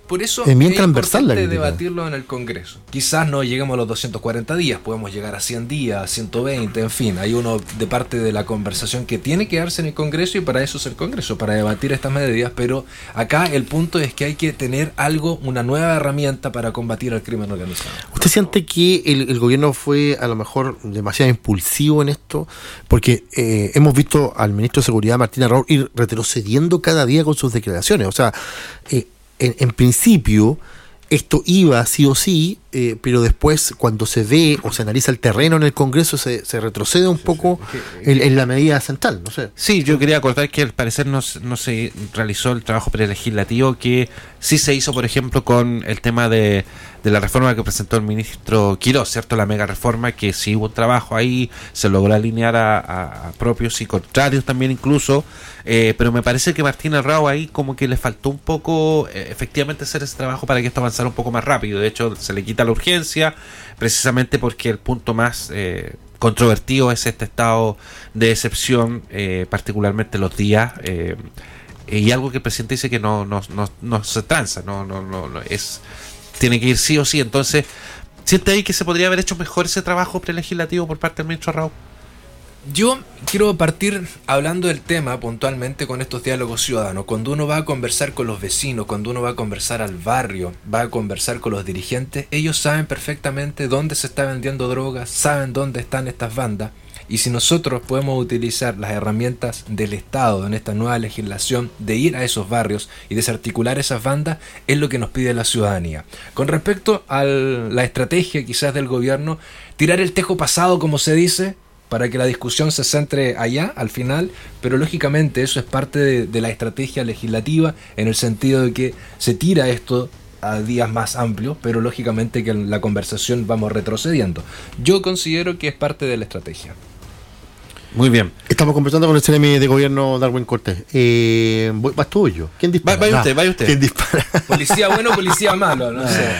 Por eso es bien transversal la crítica. Debatirlo en el Congreso. Quizás no lleguemos a los 240 días, podemos llegar a 100 días, a 120, en fin. Hay uno de parte de la conversación que tiene que darse en el Congreso y para eso es el Congreso, para debatir estas medidas. Pero acá el punto es que hay que tener una nueva herramienta para combatir al crimen organizado. ¿Usted siente que el gobierno fue a lo mejor demasiado impulsivo en esto? Porque hemos visto al ministro de Seguridad, Martín Arrau, ir retrocediendo cada día con sus declaraciones. O sea, en principio esto iba sí o sí, pero después cuando se ve o se analiza el terreno en el Congreso se retrocede un poco en la medida central, no sé. Sí, yo quería acordar que al parecer no se realizó el trabajo prelegislativo que sí se hizo, por ejemplo, con el tema de la reforma que presentó el ministro Quirós, ¿cierto? La mega reforma, que sí hubo un trabajo ahí, se logró alinear a propios y contrarios también incluso, pero me parece que Martín Arrau ahí como que le faltó un poco efectivamente hacer ese trabajo para que esto avanzara un poco más rápido. De hecho, se le quita la urgencia precisamente porque el punto más controvertido es este estado de excepción, particularmente los días, y algo que el presidente dice que no se tranza, no es, tiene que ir sí o sí. Entonces, ¿siente ahí que se podría haber hecho mejor ese trabajo prelegislativo por parte del ministro Arrau? Yo quiero partir hablando del tema puntualmente con estos diálogos ciudadanos. Cuando uno va a conversar con los vecinos, cuando uno va a conversar al barrio, va a conversar con los dirigentes, ellos saben perfectamente dónde se está vendiendo drogas, saben dónde están estas bandas. Y si nosotros podemos utilizar las herramientas del Estado en esta nueva legislación de ir a esos barrios y desarticular esas bandas, es lo que nos pide la ciudadanía. Con respecto a la estrategia quizás del gobierno, tirar el tejo pasado, como se dice, para que la discusión se centre allá, al final, pero lógicamente eso es parte de la estrategia legislativa, en el sentido de que se tira esto a días más amplios, pero lógicamente que en la conversación vamos retrocediendo. Yo considero que es parte de la estrategia. Muy bien. Estamos conversando con el CNM de gobierno, Darwin Cortés. ¿Vas tú o yo? ¿Quién dispara? Vaya usted. ¿Quién dispara? ¿Policía bueno o policía malo? No sé.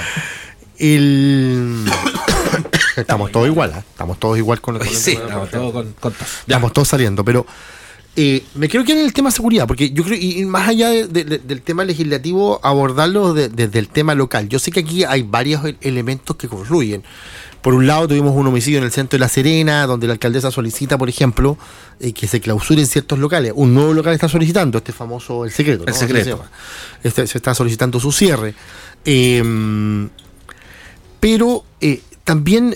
Estamos todos igual, ¿eh? Estamos todos igual con el sí, estamos todos con estamos todos saliendo, pero me quiero quedar en el tema seguridad, porque yo creo, y más allá del tema legislativo, abordarlo desde el tema local. Yo sé que aquí hay varios elementos que confluyen. Por un lado tuvimos un homicidio en el centro de La Serena, donde la alcaldesa solicita, por ejemplo, que se clausuren ciertos locales. Un nuevo local está solicitando, este famoso El Secreto, ¿no? El Secreto. Se está solicitando su cierre. Pero también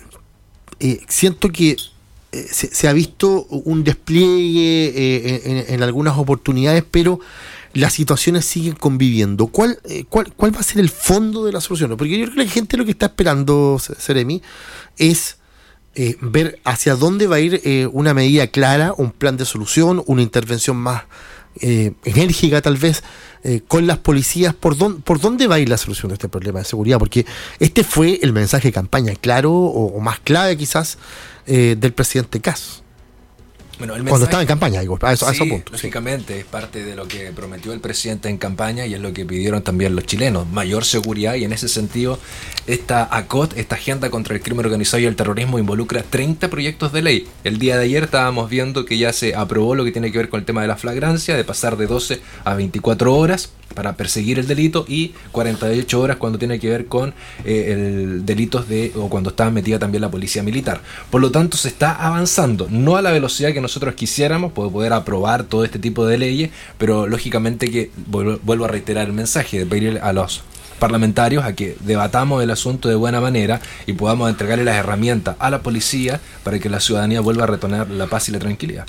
siento que se ha visto un despliegue en algunas oportunidades, pero las situaciones siguen conviviendo. ¿Cuál va a ser el fondo de la solución? Porque yo creo que la gente lo que está esperando, Seremi, es ver hacia dónde va a ir una medida clara, un plan de solución, una intervención más enérgica tal vez, con las policías. ¿Por dónde va a ir la solución de este problema de seguridad? Porque este fue el mensaje de campaña claro, o más clave quizás, del presidente Kast. Bueno, cuando estaba en campaña, digo, a ese punto. Lógicamente, es parte de lo que prometió el presidente en campaña y es lo que pidieron también los chilenos, mayor seguridad, y en ese sentido esta ACOT, esta Agenda contra el Crimen Organizado y el Terrorismo, involucra 30 proyectos de ley. El día de ayer estábamos viendo que ya se aprobó lo que tiene que ver con el tema de la flagrancia, de pasar de 12 a 24 horas para perseguir el delito y 48 horas cuando tiene que ver con el delitos o cuando estaba metida también la policía militar. Por lo tanto, se está avanzando, no a la velocidad que nosotros quisiéramos poder aprobar todo este tipo de leyes, pero lógicamente que vuelvo a reiterar el mensaje de pedir a los parlamentarios a que debatamos el asunto de buena manera y podamos entregarle las herramientas a la policía para que la ciudadanía vuelva a retornar la paz y la tranquilidad.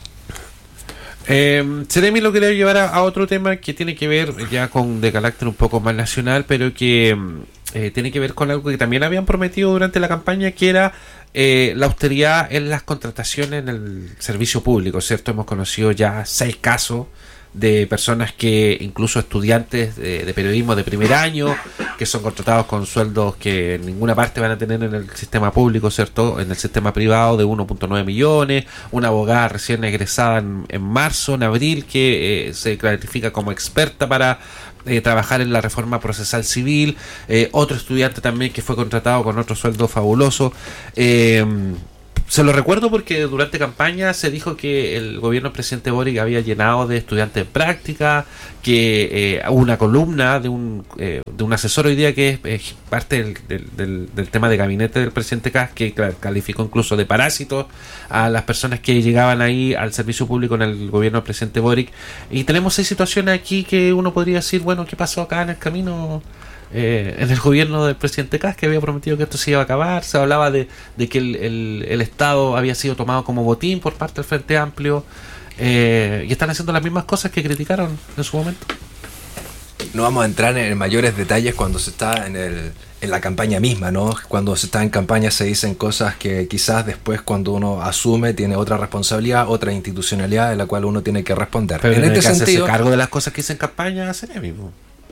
Seremi lo quería llevar a otro tema que tiene que ver ya de carácter un poco más nacional, pero que tiene que ver con algo que también habían prometido durante la campaña, que era la austeridad en las contrataciones en el servicio público, ¿cierto? Hemos conocido ya 6 casos de personas que, incluso estudiantes de periodismo de primer año, que son contratados con sueldos que en ninguna parte van a tener en el sistema público, ¿cierto? En el sistema privado de 1.9 millones, una abogada recién egresada en marzo, en abril, que se clasifica como experta para trabajar en la reforma procesal civil, otro estudiante también que fue contratado con otro sueldo fabuloso, Se lo recuerdo porque durante campaña se dijo que el gobierno del presidente Boric había llenado de estudiantes en práctica, que hubo una columna de un asesor hoy día que es parte del tema de gabinete del presidente Kast, que calificó incluso de parásitos a las personas que llegaban ahí al servicio público en el gobierno del presidente Boric. Y tenemos 6 situaciones aquí que uno podría decir, bueno, ¿qué pasó acá en el camino? En el gobierno del presidente Kast, que había prometido que esto se iba a acabar. Se hablaba de que el Estado había sido tomado como botín por parte del Frente Amplio, y están haciendo las mismas cosas que criticaron en su momento. No vamos a entrar en mayores detalles cuando se está en la campaña misma, ¿no? Cuando se está en campaña se dicen cosas que quizás después, cuando uno asume, tiene otra responsabilidad, otra institucionalidad en la cual uno tiene que responder. Pero en este que hacerse sentido, cargo de las cosas que hice en campaña, sería mismo.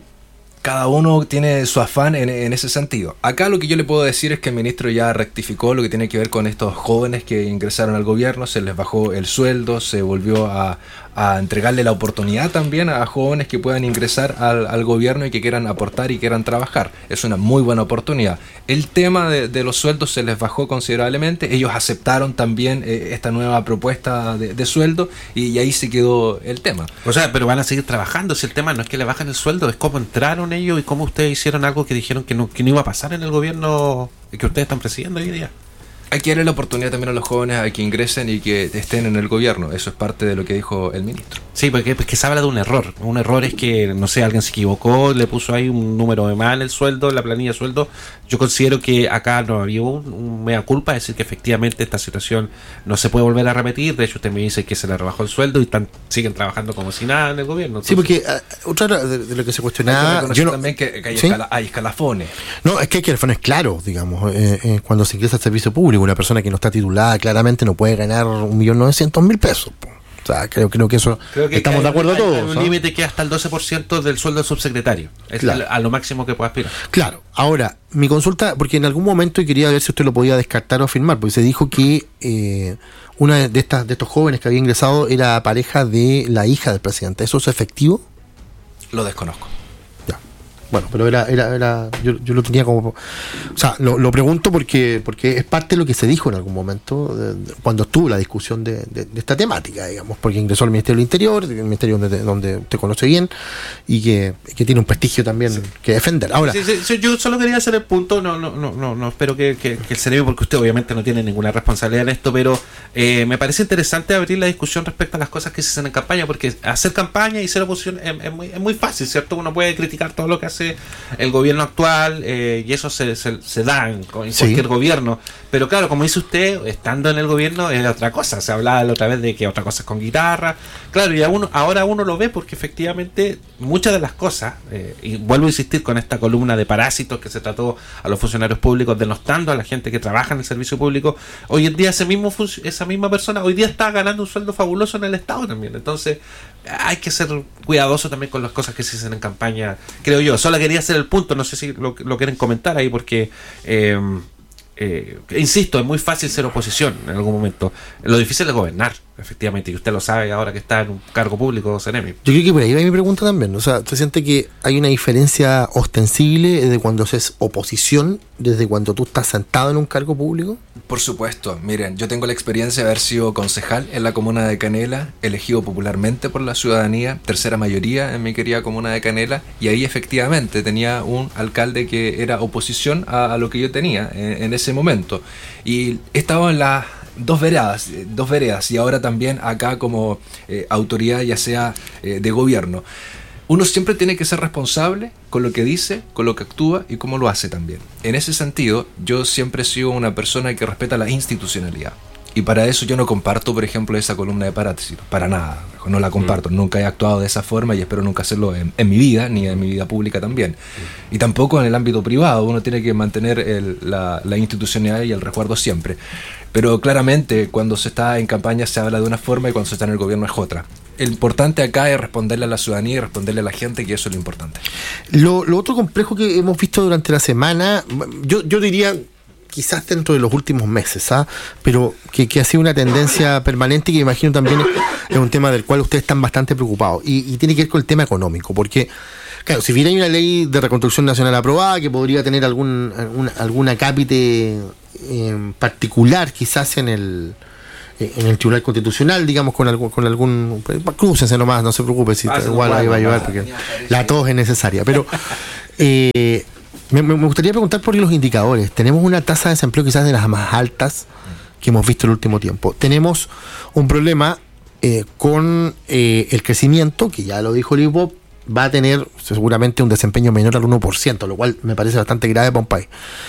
cada uno tiene su afán en ese sentido. Acá lo que yo le puedo decir es que el ministro ya rectificó lo que tiene que ver con estos jóvenes que ingresaron al gobierno, se les bajó el sueldo, se volvió a entregarle la oportunidad también a jóvenes que puedan ingresar al gobierno y que quieran aportar y quieran trabajar. Es una muy buena oportunidad. El tema de los sueldos se les bajó considerablemente, ellos aceptaron también esta nueva propuesta de sueldo y ahí se quedó el tema. O sea, pero van a seguir trabajando. Si el tema no es que le bajen el sueldo, es cómo entraron ellos y cómo ustedes hicieron algo que dijeron que no iba a pasar en el gobierno que ustedes están presidiendo hoy día. Hay que darle la oportunidad también a los jóvenes a que ingresen y que estén en el gobierno. Eso es parte de lo que dijo el ministro. Sí, porque es que se habla de un error. Un error es que, no sé, alguien se equivocó, le puso ahí un número de mal el sueldo, la planilla de sueldo. Yo considero que acá no había un mea culpa, es decir, que efectivamente esta situación no se puede volver a repetir. De hecho, usted me dice que se le rebajó el sueldo y siguen trabajando como si nada en el gobierno. Entonces, sí, porque otra de lo que se cuestionaba... Yo también que hay, ¿sí? Hay escalafones. No, es que hay escalafones claros, digamos. Cuando se ingresa al servicio público, una persona que no está titulada claramente no puede ganar 1.900.000 pesos. O sea, creo que eso estamos de acuerdo todos. Hay un límite que es hasta el 12% del sueldo del subsecretario. Es claro, a lo máximo que puede aspirar. Claro. Ahora, mi consulta, porque en algún momento y quería ver si usted lo podía descartar o afirmar, porque se dijo que una de estos jóvenes que había ingresado era pareja de la hija del presidente. ¿Eso es efectivo? Lo desconozco. Bueno, pero yo lo tenía como... O sea, lo pregunto porque es parte de lo que se dijo en algún momento cuando estuvo la discusión de esta temática, digamos, porque ingresó al Ministerio del Interior, el ministerio donde usted conoce bien, y que tiene un prestigio también sí, que defender. Ahora, sí, yo solo quería hacer el punto, no espero que el cerebro, porque usted obviamente no tiene ninguna responsabilidad en esto, pero me parece interesante abrir la discusión respecto a las cosas que se hacen en campaña, porque hacer campaña y ser oposición es muy fácil, ¿cierto? Uno puede criticar todo lo que hace el gobierno actual, y eso se da en cualquier gobierno, pero claro, como dice usted, estando en el gobierno es otra cosa. Se hablaba la otra vez de que otra cosa es con guitarra, claro, y ahora uno lo ve porque efectivamente muchas de las cosas, y vuelvo a insistir con esta columna de parásitos que se trató a los funcionarios públicos, denostando a la gente que trabaja en el servicio público, hoy en día esa misma persona hoy día está ganando un sueldo fabuloso en el Estado también. Entonces hay que ser cuidadoso también con las cosas que se hacen en campaña, creo yo. Solo quería hacer el punto, no sé si lo quieren comentar ahí, porque insisto, es muy fácil ser oposición en algún momento. Lo difícil es gobernar, efectivamente, y usted lo sabe ahora que está en un cargo público, Ceremi. Yo creo que por ahí va mi pregunta también. O sea, ¿se siente que hay una diferencia ostensible desde cuando se es oposición, desde cuando tú estás sentado en un cargo público? Por supuesto, miren, yo tengo la experiencia de haber sido concejal en la comuna de Canela, elegido popularmente por la ciudadanía, tercera mayoría en mi querida comuna de Canela, y ahí efectivamente tenía un alcalde que era oposición a lo que yo tenía en ese momento. Y he estado en las dos veredas y ahora también acá como autoridad, ya sea de gobierno. Uno siempre tiene que ser responsable con lo que dice, con lo que actúa y cómo lo hace también. En ese sentido, yo siempre he sido una persona que respeta la institucionalidad. Y para eso yo no comparto, por ejemplo, esa columna de parásitos. Para nada. No la comparto. Nunca he actuado de esa forma y espero nunca hacerlo en mi vida, ni en mi vida pública también. Y tampoco en el ámbito privado. Uno tiene que mantener la institucionalidad y el resguardo siempre. Pero claramente, cuando se está en campaña se habla de una forma y cuando se está en el gobierno es otra. El importante acá es responderle a la ciudadanía y responderle a la gente, que eso es lo importante. Lo otro complejo que hemos visto durante la semana, yo diría quizás dentro de los últimos meses, pero que ha sido una tendencia permanente y que imagino también es un tema del cual ustedes están bastante preocupados y tiene que ver con el tema económico, porque claro, si bien hay una ley de reconstrucción nacional aprobada que podría tener algún acápite particular, quizás en el Tribunal Constitucional, digamos, con algún crúcense nomás, no se preocupe, si igual ahí va a llevar, porque la tos es necesaria. Pero me gustaría preguntar por los indicadores. Tenemos una tasa de desempleo quizás de las más altas que hemos visto en el último tiempo. Tenemos un problema con el crecimiento, que ya lo dijo el IPOP, va a tener seguramente un desempeño menor al 1%, lo cual me parece bastante grave para un país.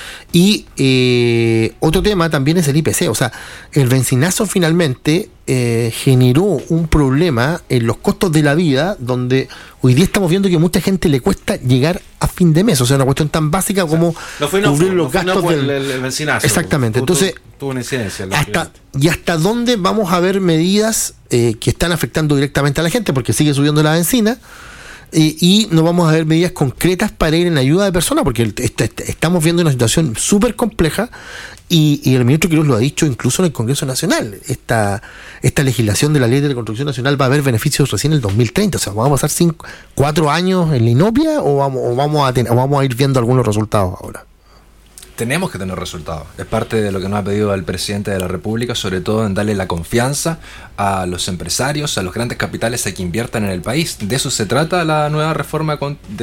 Y otro tema también es el IPC, o sea, el bencinazo finalmente generó un problema en los costos de la vida, donde hoy día estamos viendo que a mucha gente le cuesta llegar a fin de mes, o sea, una cuestión tan básica como cubrir los gastos del bencinazo. Exactamente, entonces tuvo una incidencia. ¿Hasta dónde vamos a ver medidas que están afectando directamente a la gente? Porque sigue subiendo la bencina. Y no vamos a ver medidas concretas para ir en ayuda de personas, porque estamos viendo una situación súper compleja y el ministro Quiroz lo ha dicho incluso en el Congreso Nacional. Esta legislación de la Ley de Reconstrucción Nacional va a haber beneficios recién en el 2030. O sea, ¿vamos a pasar 4 años en la inopia o vamos a ir viendo algunos resultados ahora? Tenemos que tener resultados. Es parte de lo que nos ha pedido el presidente de la República, sobre todo en darle la confianza a los empresarios, a los grandes capitales a que inviertan en el país. De eso se trata la nueva reforma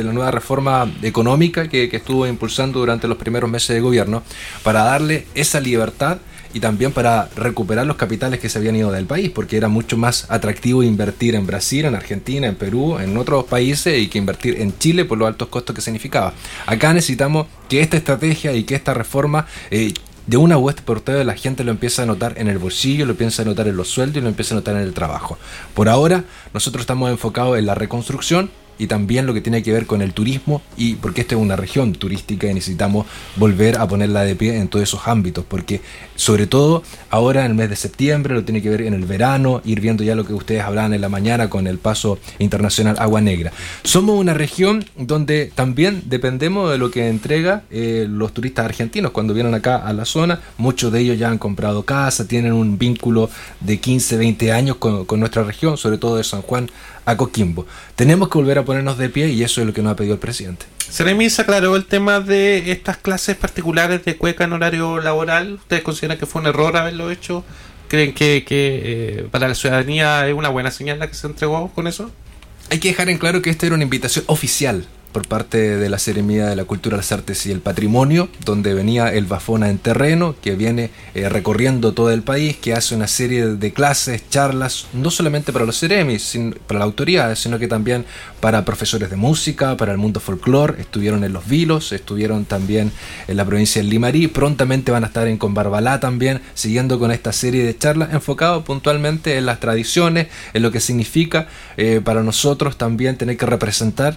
económica que estuvo impulsando durante los primeros meses de gobierno, para darle esa libertad y también para recuperar los capitales que se habían ido del país, porque era mucho más atractivo invertir en Brasil, en Argentina, en Perú, en otros países, y que invertir en Chile por los altos costos que significaba. Acá necesitamos que esta estrategia y que esta reforma de una vez por todas la gente lo empieza a notar en el bolsillo, lo empieza a notar en los sueldos y lo empieza a notar en el trabajo. Por ahora nosotros estamos enfocados en la reconstrucción y también lo que tiene que ver con el turismo, y porque esta es una región turística y necesitamos volver a ponerla de pie en todos esos ámbitos, porque sobre todo ahora en el mes de septiembre, lo tiene que ver en el verano, ir viendo ya lo que ustedes hablaban en la mañana con el paso internacional Agua Negra. Somos una región donde también dependemos de lo que entrega los turistas argentinos cuando vienen acá a la zona. Muchos de ellos ya han comprado casa, tienen un vínculo de 15, 20 años con nuestra región, sobre todo de San Juan a Coquimbo. Tenemos que volver a ponernos de pie y eso es lo que nos ha pedido el presidente. Seremi, se aclaró el tema de estas clases particulares de cueca en horario laboral. ¿Ustedes consideran que fue un error haberlo hecho? ¿Creen que para la ciudadanía es una buena señal la que se entregó con eso? Hay que dejar en claro que esta era una invitación oficial por parte de la Seremía de la Cultura, las Artes y el Patrimonio, donde venía el Bafona en terreno, que viene recorriendo todo el país, que hace una serie de clases, charlas, no solamente para los Seremis, para la autoridad, sino que también para profesores de música, para el mundo folclore. Estuvieron en Los Vilos, estuvieron también en la provincia del Limarí, prontamente van a estar en Combarbalá también, siguiendo con esta serie de charlas, enfocado puntualmente en las tradiciones, en lo que significa para nosotros también tener que representar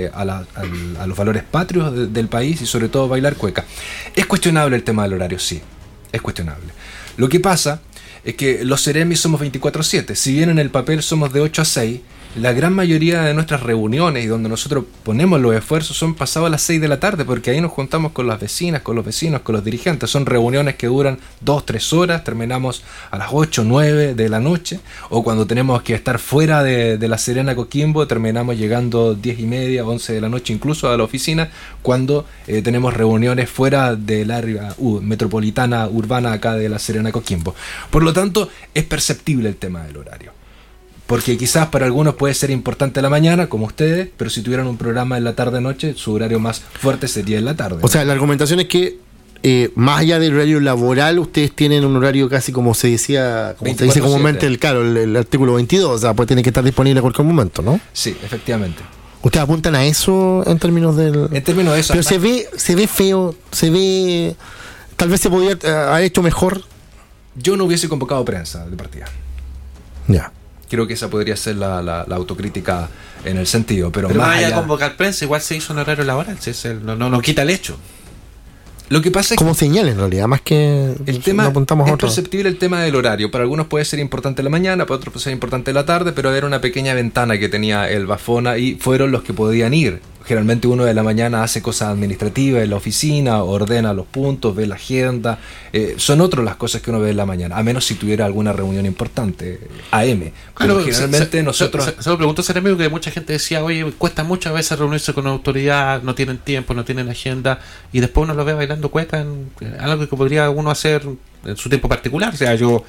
a los valores patrios del país y sobre todo bailar cueca. Es cuestionable el tema del horario, sí, es cuestionable. Lo que pasa es que los Seremis somos 24/7, si bien en el papel somos de 8 a 6, la gran mayoría de nuestras reuniones y donde nosotros ponemos los esfuerzos son pasados a las 6 de la tarde, porque ahí nos juntamos con las vecinas, con los vecinos, con los dirigentes. Son reuniones que duran 2-3 horas, terminamos a las 8 o 9 de la noche, o cuando tenemos que estar fuera de La Serena, Coquimbo, terminamos llegando 10:30, 11 de la noche incluso a la oficina, cuando tenemos reuniones fuera del área metropolitana urbana acá de La Serena, Coquimbo. Por lo tanto, es perceptible el tema del horario. Porque quizás para algunos puede ser importante la mañana, como ustedes, pero si tuvieran un programa en la tarde-noche, su horario más fuerte sería en la tarde. O sea, la argumentación es que más allá del horario laboral, ustedes tienen un horario casi como se decía, como se dice comúnmente el artículo 22, o sea, pues tiene que estar disponible a cualquier momento, ¿no? Sí, efectivamente. ¿Ustedes apuntan a eso en términos del...? En términos de eso. Pero se ve feo, se ve... Tal vez se podría haber hecho mejor. Yo no hubiese convocado prensa de partida. Ya. Creo que esa podría ser la autocrítica en el sentido, pero más allá de convocar prensa, igual se hizo un horario laboral, no quita el hecho. Lo que pasa es como señal en realidad, más que el tema no apuntamos a otro. Es perceptible el tema del horario. Para algunos puede ser importante en la mañana, para otros puede ser importante en la tarde, pero era una pequeña ventana que tenía el Bafona y fueron los que podían ir. generalmente uno de la mañana hace cosas administrativas en la oficina, ordena los puntos, ve la agenda. Son otras las cosas que uno ve en la mañana, a menos si tuviera alguna reunión importante, AM. Pero generalmente nosotros... Se lo pregunto, Seremi, que mucha gente decía, oye, cuesta muchas veces reunirse con autoridad, no tienen tiempo, no tienen agenda, y después uno lo ve bailando cueca en algo que podría uno hacer en su tiempo particular. O sea, yo...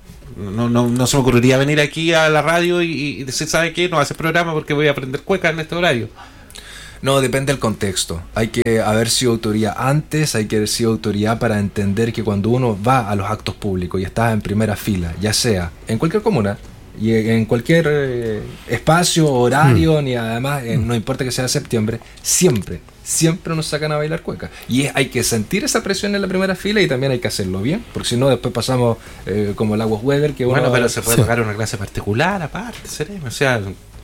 No se me ocurriría venir aquí a la radio y decir, ¿sabe qué? No va a hacer programa porque voy a aprender cueca en este horario. No, depende del contexto. Hay que haber sido autoridad antes, hay que haber sido autoridad para entender que cuando uno va a los actos públicos y está en primera fila, ya sea en cualquier comuna y en cualquier espacio, horario, ni además, no importa que sea septiembre, siempre nos sacan a bailar cueca. Y hay que sentir esa presión en la primera fila y también hay que hacerlo bien, porque si no después pasamos como el Aguas Weber, que bueno, pero se puede pagar una clase particular aparte, Seremi, o sea...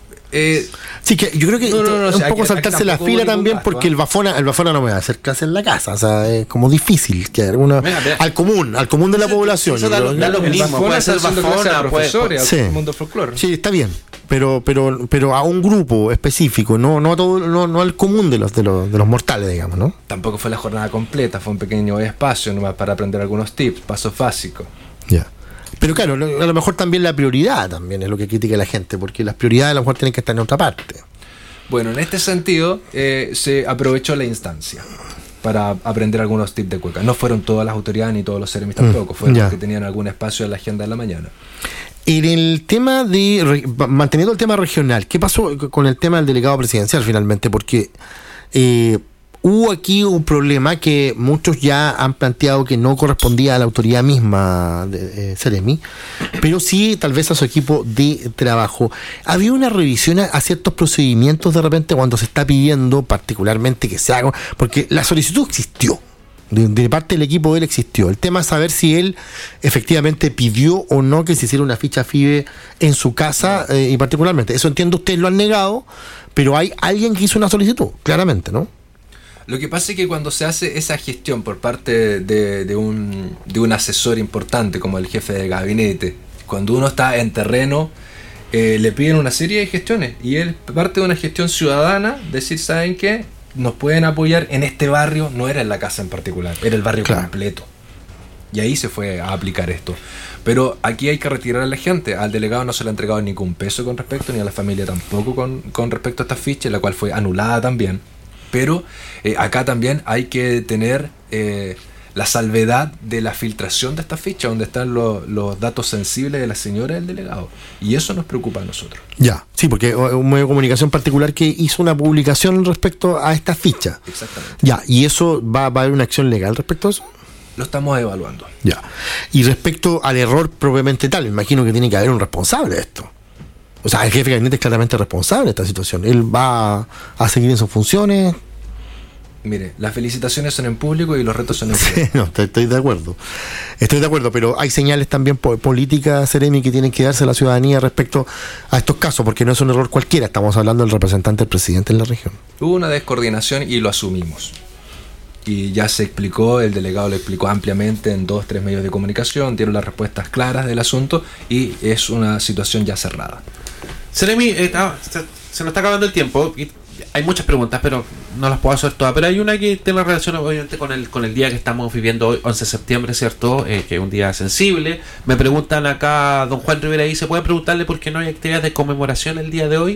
sí, que yo creo que es un poco saltarse la fila también, porque el Bafona no me va a hacer clase en la casa, o sea, es como difícil que alguna al común de la población. Eso da lo mismo, puede ser Bafona, profesores, al mundo folclore. Sí, está bien, pero a un grupo específico, no a todo, no al común de los mortales, digamos, ¿no? Tampoco fue la jornada completa, fue un pequeño espacio nomás para aprender algunos tips, pasos básicos. Ya. Pero claro, a lo mejor también la prioridad también es lo que critica la gente, porque las prioridades a lo mejor tienen que estar en otra parte. Bueno, en este sentido se aprovechó la instancia para aprender algunos tips de cueca. No fueron todas las autoridades ni todos los seremis tampoco, fueron los que tenían algún espacio en la agenda de la mañana. En el tema manteniendo el tema regional, ¿qué pasó con el tema del delegado presidencial finalmente? Porque hubo aquí un problema que muchos ya han planteado que no correspondía a la autoridad misma de Seremi, pero sí tal vez a su equipo de trabajo. Había una revisión a ciertos procedimientos de repente cuando se está pidiendo particularmente que se haga, porque la solicitud existió. De parte del equipo de él existió. El tema es saber si él efectivamente pidió o no que se hiciera una ficha FIBE en su casa y particularmente. Eso entiendo, ustedes lo han negado, pero hay alguien que hizo una solicitud, claramente, ¿no? Lo que pasa es que cuando se hace esa gestión por parte de un asesor importante como el jefe de gabinete, cuando uno está en terreno, le piden una serie de gestiones y él parte de una gestión ciudadana, decir, ¿saben qué? Nos pueden apoyar en este barrio, no era en la casa en particular, era el barrio completo. Y ahí se fue a aplicar esto. Pero aquí hay que retirar a la gente. Al delegado no se le ha entregado ningún peso con respecto, ni a la familia tampoco con respecto a esta ficha, la cual fue anulada también. Pero acá también hay que tener la salvedad de la filtración de esta ficha, donde están los datos sensibles de la señora del delegado. Y eso nos preocupa a nosotros. Ya, sí, porque un medio de comunicación particular que hizo una publicación respecto a esta ficha. Exactamente. Ya, ¿y eso va a haber una acción legal respecto a eso? Lo estamos evaluando. Ya. Y respecto al error propiamente tal, me imagino que tiene que haber un responsable de esto. O sea, el jefe de gabinete es claramente responsable de esta situación. Él va a seguir en sus funciones. Mire, las felicitaciones son en público y los retos son en privado. Sí, no, estoy de acuerdo. Estoy de acuerdo, pero hay señales también políticas, Seremi, que tienen que darse a la ciudadanía respecto a estos casos, porque no es un error cualquiera. Estamos hablando del representante del presidente en la región. Hubo una descoordinación y lo asumimos. Y ya se explicó, el delegado lo explicó ampliamente en 2-3 medios de comunicación, dieron las respuestas claras del asunto y es una situación ya cerrada. Seremi, se nos está acabando el tiempo y hay muchas preguntas, pero no las puedo hacer todas. Pero hay una que tiene relación obviamente con el día que estamos viviendo hoy, 11 de septiembre, ¿cierto? Que es un día sensible. Me preguntan acá, don Juan Rivera, ¿y se puede preguntarle por qué no hay actividades de conmemoración el día de hoy?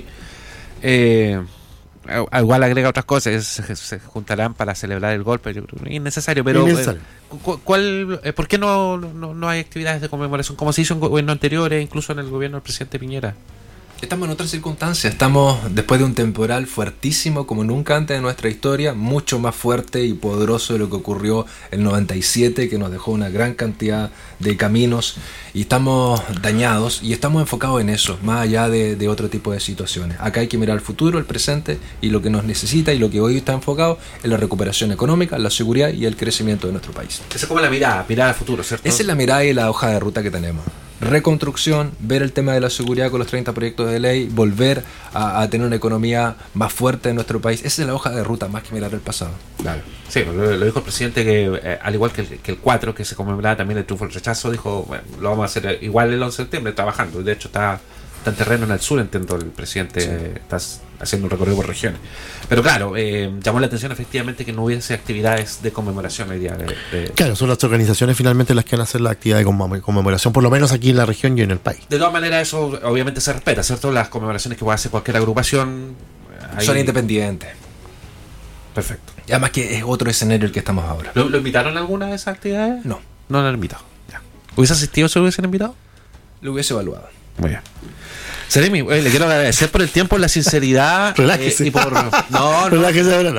Igual agrega otras cosas, se juntarán para celebrar el golpe, yo creo que es innecesario, pero ¿por qué no hay actividades de conmemoración como se hizo en gobiernos anteriores, incluso en el gobierno del presidente Piñera? Estamos en otras circunstancias, estamos después de un temporal fuertísimo como nunca antes de nuestra historia, mucho más fuerte y poderoso de lo que ocurrió el 97, que nos dejó una gran cantidad de caminos y estamos dañados y estamos enfocados en eso, más allá de otro tipo de situaciones. Acá hay que mirar el futuro, el presente y lo que nos necesita y lo que hoy está enfocado en la recuperación económica, la seguridad y el crecimiento de nuestro país. Esa es como la mirada al futuro, ¿cierto? Esa es la mirada y la hoja de ruta que tenemos. Reconstrucción, ver el tema de la seguridad con los 30 proyectos de ley, volver a tener una economía más fuerte en nuestro país. Esa es la hoja de ruta, más que mirar el pasado. Claro. Sí, lo dijo el presidente que al igual que el 4, que se conmemoraba también el triunfo del rechazo, dijo, bueno, lo vamos a hacer igual el 11 de septiembre, trabajando. De hecho está está en terreno en el sur, entiendo, el presidente está haciendo un recorrido por regiones. Pero claro, llamó la atención efectivamente que no hubiese actividades de conmemoración hoy día. Claro, son las organizaciones finalmente las que van a hacer la actividad de conmemoración, por lo menos aquí en la región y en el país. De todas maneras, eso obviamente se respeta, ¿cierto? Las conmemoraciones que pueda hacer cualquier agrupación son independientes. Perfecto. Y además que es otro escenario el que estamos ahora. ¿Lo invitaron a alguna de esas actividades? No. No lo han invitado. Ya. ¿Hubiese asistido si lo hubiesen invitado? Lo hubiese evaluado. Muy bien. Seremi, le quiero agradecer por el tiempo, la sinceridad. Relájese. Y por... No. Relájese ahora.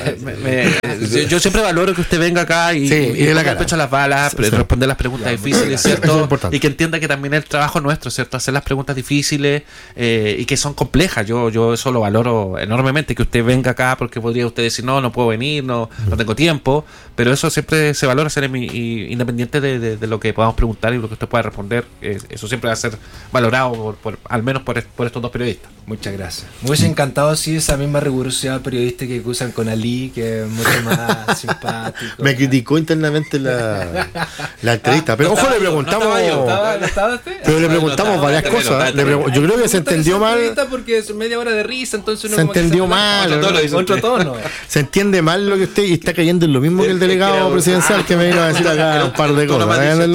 Yo siempre valoro que usted venga acá y ponga el pecho a las balas, responder las preguntas difíciles, ¿cierto? Y que entienda que también es el trabajo nuestro, ¿cierto? Hacer las preguntas difíciles y que son complejas. Yo eso lo valoro enormemente, que usted venga acá, porque podría usted decir, no puedo venir, no tengo tiempo, pero eso siempre se valora, Seremi, y independiente de lo que podamos preguntar y lo que usted pueda responder, eso siempre va a ser valorado al menos por estos dos periodistas. Muchas gracias. Me hubiese encantado esa misma rigurosidad periodística que usan con Ali, que es mucho más simpático. Me criticó internamente la entrevista, pero ojo, le preguntamos. Pero le preguntamos varias cosas. Yo creo que se entendió mal. Porque es media hora de risa, entonces se entendió mal. Otro tono. Se entiende mal lo que usted, y está cayendo en lo mismo que el delegado presidencial que me vino a decir acá un par de cosas.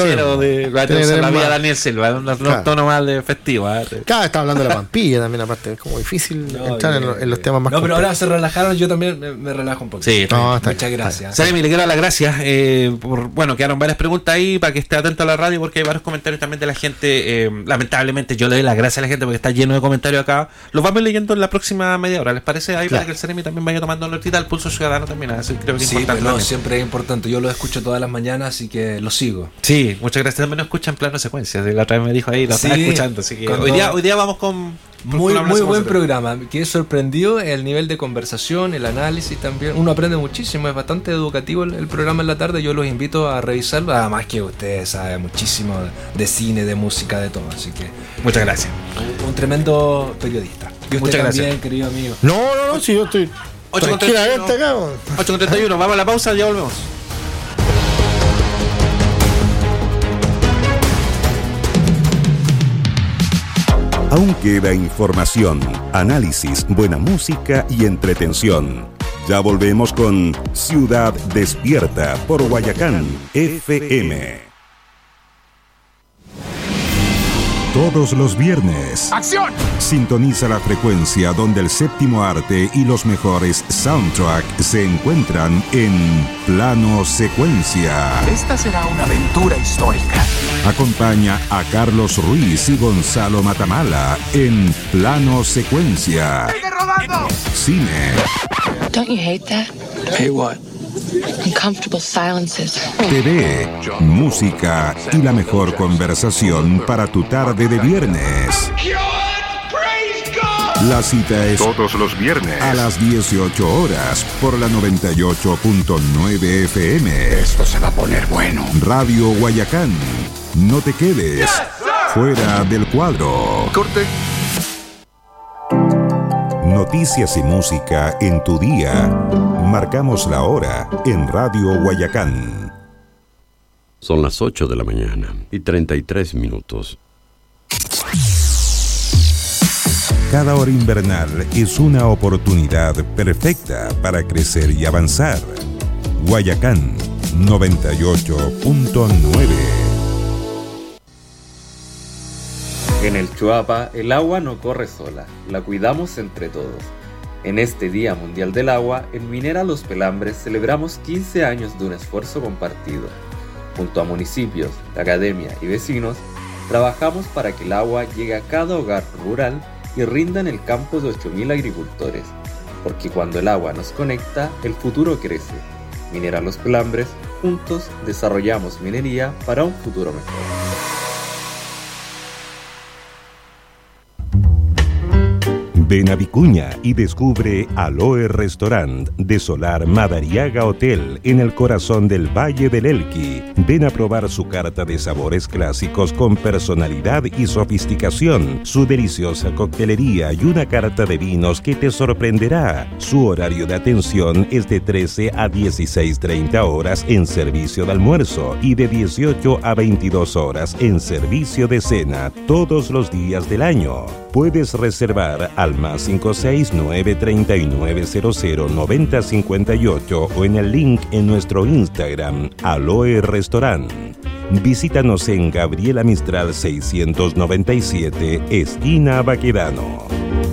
La vida Daniel Silva, un tono más de festivo. Está hablando de la Pampilla también, aparte, es como difícil entrar en los temas más complejos. Pero ahora se relajaron, yo también me relajo un poco. Sí, muchas gracias. Seremi, le quiero dar las gracias. Quedaron varias preguntas ahí para que esté atento a la radio, porque hay varios comentarios también de la gente. Lamentablemente, yo le doy las gracias a la gente porque está lleno de comentarios acá. Los vamos leyendo en la próxima media hora, ¿les parece? Ahí para que el Seremi también vaya tomando notita al pulso ciudadano también. Así creo que es importante. Siempre es importante. Yo lo escucho todas las mañanas, así que lo sigo. Sí, muchas gracias. También lo escuchan en plano secuencia. La otra vez me dijo ahí, lo estaba escuchando. Así que hoy día vamos con muy buen programa. Quedé sorprendido el nivel de conversación, el análisis también. Uno aprende muchísimo, es bastante educativo el programa en la tarde. Yo los invito a revisarlo. Además que usted sabe muchísimo de cine, de música, de todo. Así que muchas gracias. Un tremendo periodista. Y usted muchas también, gracias, querido amigo. No, si yo estoy 8:31. Vamos a la pausa, ya volvemos. Aún queda información, análisis, buena música y entretención. Ya volvemos con Ciudad Despierta por Guayacán FM. Todos los viernes. ¡Acción! Sintoniza la frecuencia donde el séptimo arte y los mejores soundtracks se encuentran en Plano Secuencia. Esta será una aventura histórica. Acompaña a Carlos Ruiz y Gonzalo Matamala en Plano Secuencia. ¡Sigue rodando! Cine. Don't you hate that? Hey, what? Uncomfortable silences. TV, música y la mejor conversación para tu tarde de viernes. La cita es todos los viernes a las 18 horas por la 98.9 FM. Esto se va a poner bueno. Radio Guayacán. No te quedes fuera del cuadro. Corte. Noticias y música en tu día. Marcamos la hora en Radio Guayacán. Son las 8 de la mañana y 33 minutos. Cada hora invernal es una oportunidad perfecta para crecer y avanzar. Guayacán 98.9. En el Chuapa, el agua no corre sola, la cuidamos entre todos. En este Día Mundial del Agua, en Minera Los Pelambres celebramos 15 años de un esfuerzo compartido. Junto a municipios, la academia y vecinos, trabajamos para que el agua llegue a cada hogar rural y rinda en el campo de 8.000 agricultores. Porque cuando el agua nos conecta, el futuro crece. Minera Los Pelambres, juntos desarrollamos minería para un futuro mejor. Ven a Vicuña y descubre Aloe Restaurant de Solar Madariaga Hotel en el corazón del Valle del Elqui. Ven a probar su carta de sabores clásicos con personalidad y sofisticación, su deliciosa coctelería y una carta de vinos que te sorprenderá. Su horario de atención es de 13 a 16:30 horas en servicio de almuerzo y de 18 a 22 horas en servicio de cena todos los días del año. Puedes reservar al más 569 3900 9058 o en el link en nuestro Instagram, Aloe Restaurant. Visítanos en Gabriela Mistral 697, esquina Baquedano.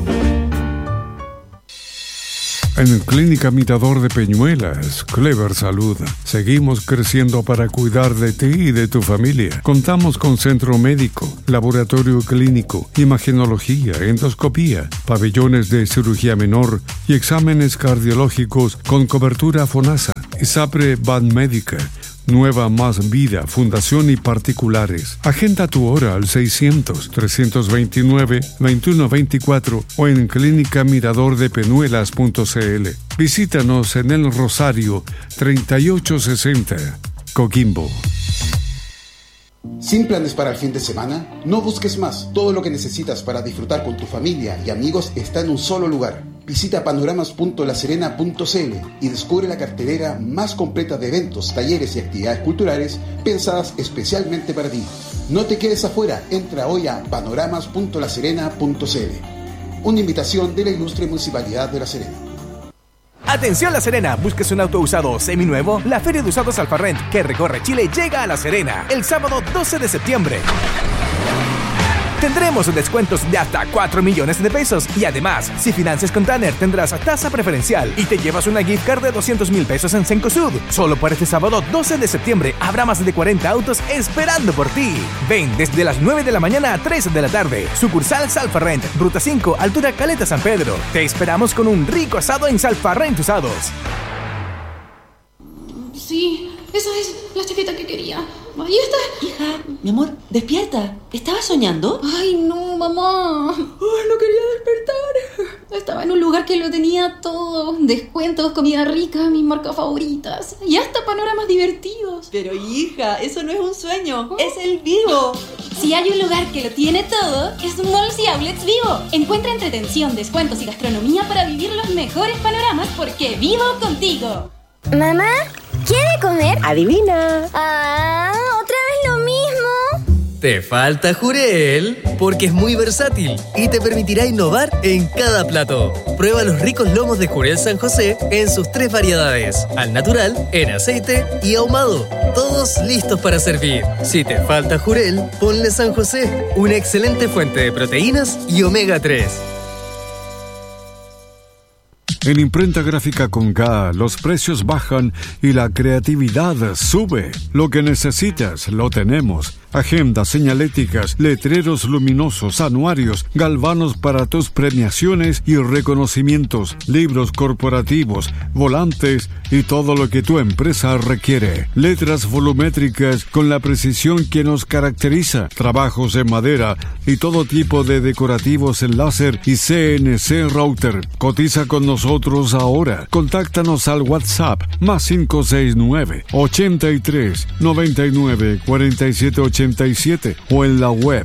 En Clínica Mirador de Peñuelas, Clever Salud, seguimos creciendo para cuidar de ti y de tu familia. Contamos con centro médico, laboratorio clínico, imagenología, endoscopía, pabellones de cirugía menor y exámenes cardiológicos con cobertura FONASA, ISAPRE Banmédica, Nueva Más Vida, Fundación y particulares. Agenda tu hora al 600-329-2124 o en clínicamiradordepeñuelas.cl. Visítanos en El Rosario 3860, Coquimbo. ¿Sin planes para el fin de semana? No busques más. Todo lo que necesitas para disfrutar con tu familia y amigos está en un solo lugar. Visita panoramas.laserena.cl y descubre la cartelera más completa de eventos, talleres y actividades culturales pensadas especialmente para ti. No te quedes afuera. Entra hoy a panoramas.laserena.cl. Una invitación de la ilustre Municipalidad de La Serena. Atención La Serena, ¿busques un auto usado o seminuevo? La Feria de Usados Alfarrent, que recorre Chile, llega a La Serena el sábado 12 de septiembre. Tendremos descuentos de hasta 4 millones de pesos y además, si financias con Tanner, tendrás tasa preferencial y te llevas una gift card de 200,000 pesos en Cencosud. Solo para este sábado 12 de septiembre habrá más de 40 autos esperando por ti. Ven desde las 9 de la mañana a 3 de la tarde. Sucursal Salfarrent, Ruta 5, altura Caleta San Pedro. Te esperamos con un rico asado en Salfarrent Usados. Sí, esa es la chaqueta que quería. Ahí está. Hija, mi amor, despierta. ¿Estabas soñando? Ay, no, mamá. Ay, no quería despertar. Estaba en un lugar que lo tenía todo. Descuentos, comida rica, mis marcas favoritas. Y hasta panoramas divertidos. Pero hija, eso no es un sueño. Es el Vivo. Si hay un lugar que lo tiene todo, es Malls y Outlets Vivo. Encuentra entretención, descuentos y gastronomía para vivir los mejores panoramas porque vivo contigo. Mamá, ¿quiere comer? Adivina. ¿Otra vez lo mismo? Te falta Jurel, porque es muy versátil y te permitirá innovar en cada plato. Prueba los ricos lomos de Jurel San José en sus 3 variedades: al natural, en aceite y ahumado. Todos listos para servir. Si te falta Jurel, ponle San José, una excelente fuente de proteínas y omega 3. En Imprenta Gráfica con K, los precios bajan y la creatividad sube. Lo que necesitas, lo tenemos. Agendas, señaléticas, letreros luminosos, anuarios, galvanos para tus premiaciones y reconocimientos, libros corporativos, volantes y todo lo que tu empresa requiere. Letras volumétricas con la precisión que nos caracteriza. Trabajos en madera y todo tipo de decorativos en láser y CNC router. Cotiza con nosotros ahora. Contáctanos al WhatsApp más 569 83 99 47 87 o en la web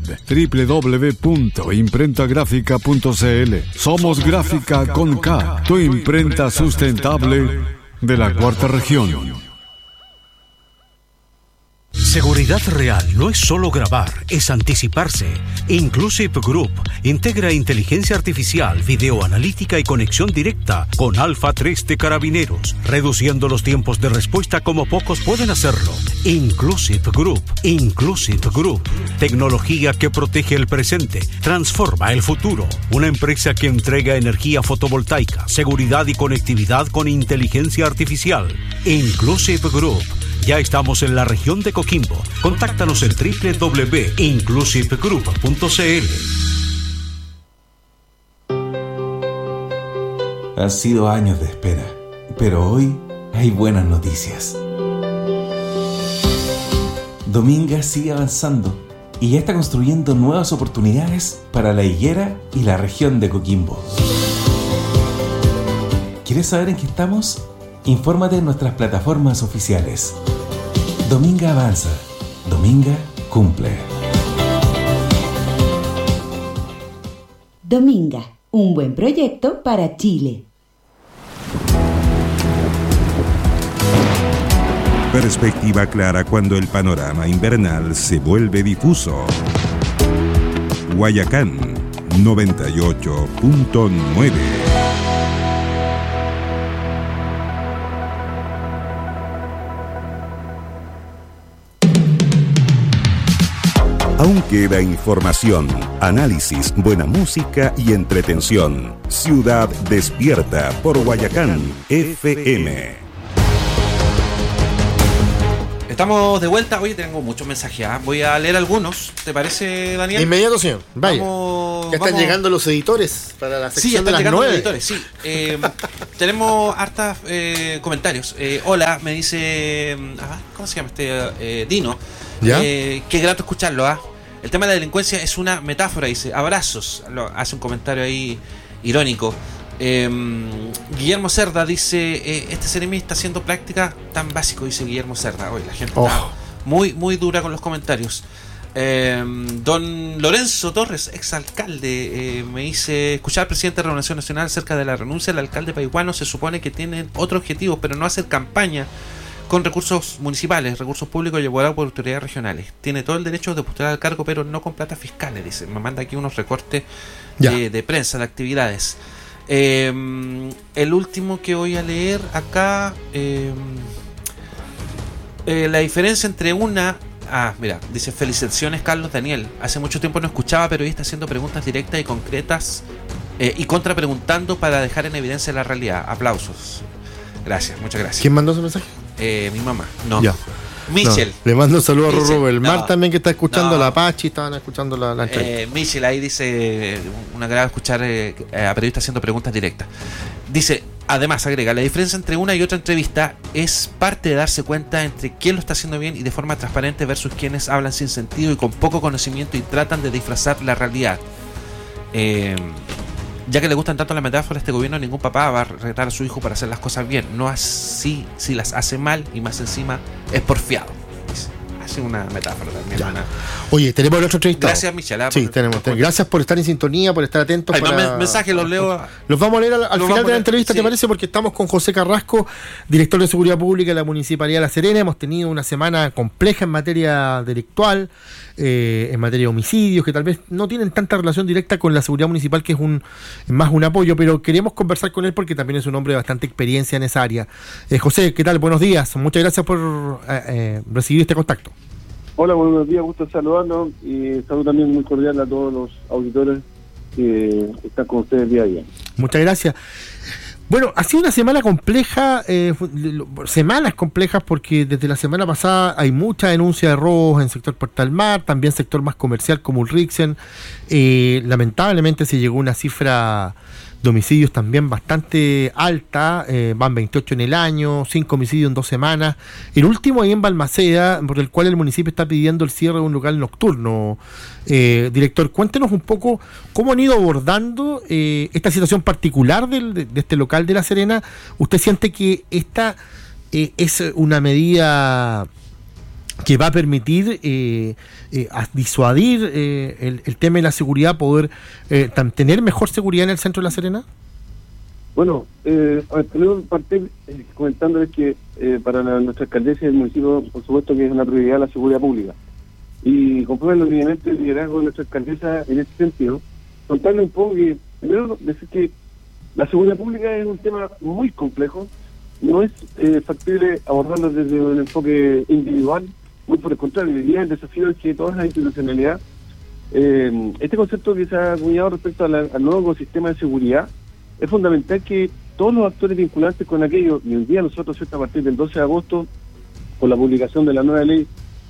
www.imprentagrafica.cl. Somos Gráfica con K, tu imprenta sustentable de la Cuarta Región. Seguridad real no es solo grabar, es anticiparse. Inclusive Group integra inteligencia artificial, videoanalítica y conexión directa con Alpha 3 de Carabineros, reduciendo los tiempos de respuesta como pocos pueden hacerlo. Inclusive Group. Tecnología que protege el presente, transforma el futuro. Una empresa que entrega energía fotovoltaica, seguridad y conectividad con inteligencia artificial. Inclusive Group. Ya estamos en la región de Coquimbo. Contáctanos en www.inclusivegroup.cl. Han sido años de espera, pero hoy hay buenas noticias. Dominga sigue avanzando y ya está construyendo nuevas oportunidades para La Higuera y la región de Coquimbo. ¿Quieres saber en qué estamos? Infórmate en nuestras plataformas oficiales. Dominga avanza, Dominga cumple. Dominga, un buen proyecto para Chile. Perspectiva clara cuando el panorama invernal se vuelve difuso. Guayacán 98.9. Aún queda información, análisis, buena música y entretención. Ciudad despierta por Guayacán FM. Estamos de vuelta. Hoy tengo muchos mensajes. Voy a leer algunos. ¿Te parece, Daniel? Inmediato, señor. Vaya. Ya están llegando los editores para la sección de las 9. Los editores, sí. Tenemos hartos comentarios. Hola, me dice... ¿cómo se llama este? Dino. ¿Ya? Qué grato escucharlo. El tema de la delincuencia es una metáfora, dice. Abrazos. Hace un comentario ahí irónico. Guillermo Cerda dice, este Seremi está haciendo práctica tan básico, dice Guillermo Cerda. Hoy la gente está muy, muy dura con los comentarios. Don Lorenzo Torres, exalcalde, me dice, escuchar al presidente de la Reunión Nacional acerca de la renuncia del alcalde paihuano. Se supone que tienen otro objetivo, pero no hacer campaña con recursos municipales, recursos públicos llevados por autoridades regionales. Tiene todo el derecho de postular al cargo, pero no con plata fiscales, dice. Me manda aquí unos recortes de prensa, de actividades. El último que voy a leer acá, la diferencia entre una... mira, dice, felicitaciones Carlos Daniel. Hace mucho tiempo no escuchaba, pero hoy está haciendo preguntas directas y concretas y contrapreguntando para dejar en evidencia la realidad. Aplausos. Gracias, muchas gracias. ¿Quién mandó ese mensaje? Mi mamá. No. Ya. Michel. No. Le mando un saludo a Rorro Belmar también, que está escuchando la Apache, estaban escuchando la entrevista. Michel ahí dice, una agrado escuchar a periodistas haciendo preguntas directas. Dice, además agrega, la diferencia entre una y otra entrevista es parte de darse cuenta entre quién lo está haciendo bien y de forma transparente versus quienes hablan sin sentido y con poco conocimiento y tratan de disfrazar la realidad. Ya que le gustan tanto las metáforas, este gobierno, ningún papá va a retar a su hijo para hacer las cosas bien. No así, si las hace mal y más encima es porfiado. Hace una metáfora también. Oye, tenemos el otro entrevistado. Gracias, Michela. Sí, tenemos. Gracias por estar en sintonía, por estar atentos. Hay más mensajes, los leo. Los vamos a leer al final de la entrevista, ¿te parece? Porque estamos con José Carrasco, director de Seguridad Pública de la Municipalidad de La Serena. Hemos tenido una semana compleja en materia delictual, en materia de homicidios, que tal vez no tienen tanta relación directa con la seguridad municipal, que es más un apoyo, pero queremos conversar con él porque también es un hombre de bastante experiencia en esa área. José, ¿qué tal? Buenos días. Muchas gracias por recibir este contacto. Hola, buenos días, gusto saludarlos y saludo también muy cordial a todos los auditores que están con ustedes día a día. Muchas gracias. Bueno, ha sido una semana compleja, semanas complejas, porque desde la semana pasada hay mucha denuncia de robos en el sector Puerta del Mar, también sector más comercial como Ulriksen. Lamentablemente se llegó a una cifra de homicidios también bastante alta, van 28 en el año, 5 homicidios en 2 semanas. El último ahí en Balmaceda, por el cual el municipio está pidiendo el cierre de un local nocturno. Director, cuéntenos un poco cómo han ido abordando esta situación particular de este local de La Serena. ¿Usted siente que esta es una medida que va a permitir a disuadir el tema de la seguridad, poder tener mejor seguridad en el centro de La Serena? Bueno, primero partir comentándoles que para nuestra alcaldesa y el municipio, por supuesto que es una prioridad la seguridad pública. Y conforme los lineamientos del liderazgo de nuestra alcaldesa en este sentido, contarle un poco que, primero, decir que la seguridad pública es un tema muy complejo, no es factible abordarlo desde un enfoque individual, muy por el contrario, hoy día el desafío es que toda la institucionalidad, este concepto que se ha acuñado respecto al nuevo ecosistema de seguridad, es fundamental que todos los actores vinculantes con aquello, y hoy día nosotros, a partir del 12 de agosto, con la publicación de la nueva ley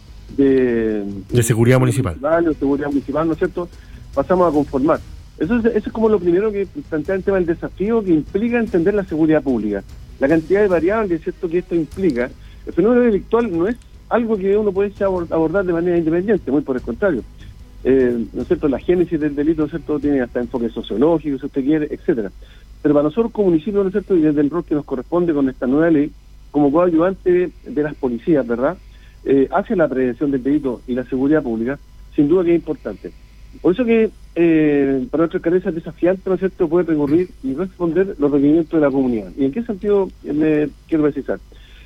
de seguridad municipal, de seguridad municipal, ¿no es cierto?, pasamos a conformar. Eso es como lo primero que plantea el tema del desafío que implica entender la seguridad pública. La cantidad de variables, ¿cierto?, que esto implica. El fenómeno delictual no es algo que uno puede abordar de manera independiente, muy por el contrario. ¿no es cierto?, la génesis del delito, ¿no es cierto?, tiene hasta enfoque sociológico, si usted quiere, etcétera. Pero para nosotros como municipio, ¿no es cierto?, y desde el rol que nos corresponde con esta nueva ley, como coayudante de las policías, ¿verdad?, hacia la prevención del delito y la seguridad pública, sin duda que es importante. Por eso que para nuestra alcaldesa es desafiante, ¿no es cierto?, poder recurrir y responder los requerimientos de la comunidad. ¿Y en qué sentido me quiero precisar?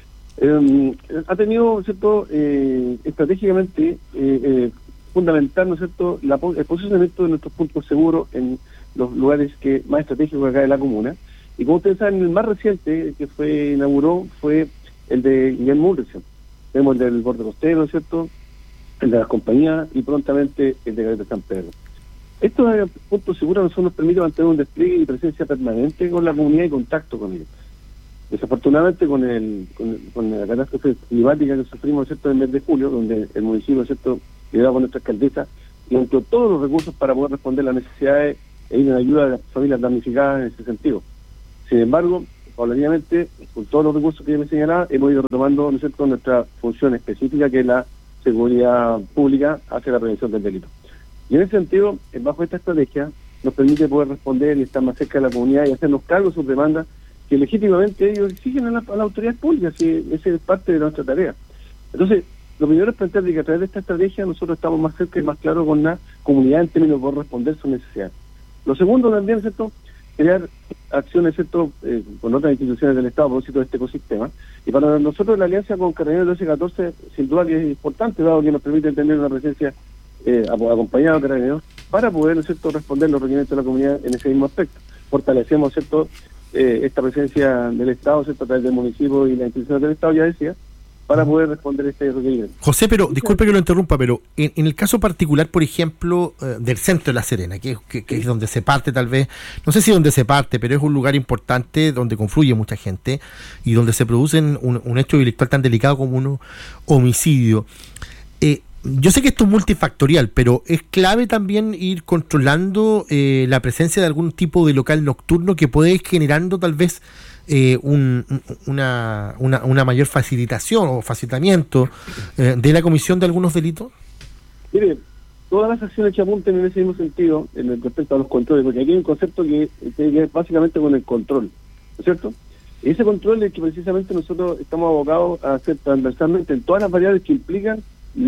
Ha tenido, ¿no es cierto?, estratégicamente fundamental, ¿no es cierto?, el posicionamiento de nuestros puntos seguros en los lugares que más estratégicos acá de la comuna. Y como ustedes saben, el más reciente que inauguró fue el de Guillermo Ulrich. Tenemos el del borde costero, ¿no es cierto?, el de las compañías y prontamente el de Caleta San Pedro. Estos puntos seguros a nosotros nos permiten mantener un despliegue y presencia permanente con la comunidad y contacto con ellos. Desafortunadamente con la catástrofe climática que sufrimos, ¿cierto?, en el mes de julio, donde el municipio, ¿cierto?, liderado por nuestra alcaldesa, y entre todos los recursos para poder responder a las necesidades e ir en ayuda de las familias damnificadas en ese sentido. Sin embargo, paulatinamente, con todos los recursos que yo me señalaba, hemos ido retomando, ¿no es cierto?, nuestra función específica, que es la seguridad pública hacia la prevención del delito. Y en ese sentido, bajo esta estrategia, nos permite poder responder y estar más cerca de la comunidad y hacernos cargo de sus demandas que legítimamente ellos exigen a la autoridad pública, si esa es parte de nuestra tarea. Entonces, lo primero es plantear que a través de esta estrategia nosotros estamos más cerca y más claros con la comunidad en términos de poder responder sus necesidades. Lo segundo también, ¿cierto?, crear acciones, ¿cierto?, con otras instituciones del Estado a propósito de este ecosistema. Y para nosotros la alianza con Carabineros 12-14 sin duda que es importante, dado que nos permite tener una presencia acompañada de Carabineros para poder, ¿no es cierto?, responder los requerimientos de la comunidad en ese mismo aspecto. Fortalecemos, ¿cierto?, esta presencia del Estado, ¿cierto?, a través del municipio y las instituciones del Estado, ya decía, para poder responder este requerimiento. José, pero disculpe que lo interrumpa, pero en el caso particular, por ejemplo, del centro de La Serena, que es donde se parte tal vez, no sé si donde se parte, pero es un lugar importante donde confluye mucha gente y donde se produce un hecho delictual tan delicado como un homicidio. Yo sé que esto es multifactorial, pero es clave también ir controlando la presencia de algún tipo de local nocturno que puede ir generando tal vez una mayor facilitación o facilitamiento de la comisión de algunos delitos. Mire, todas las acciones que apunten en ese mismo sentido respecto a los controles, porque aquí hay un concepto que tiene que ver básicamente con el control, ¿no es cierto? Y ese control es que precisamente nosotros estamos abocados a hacer transversalmente en todas las variables que implican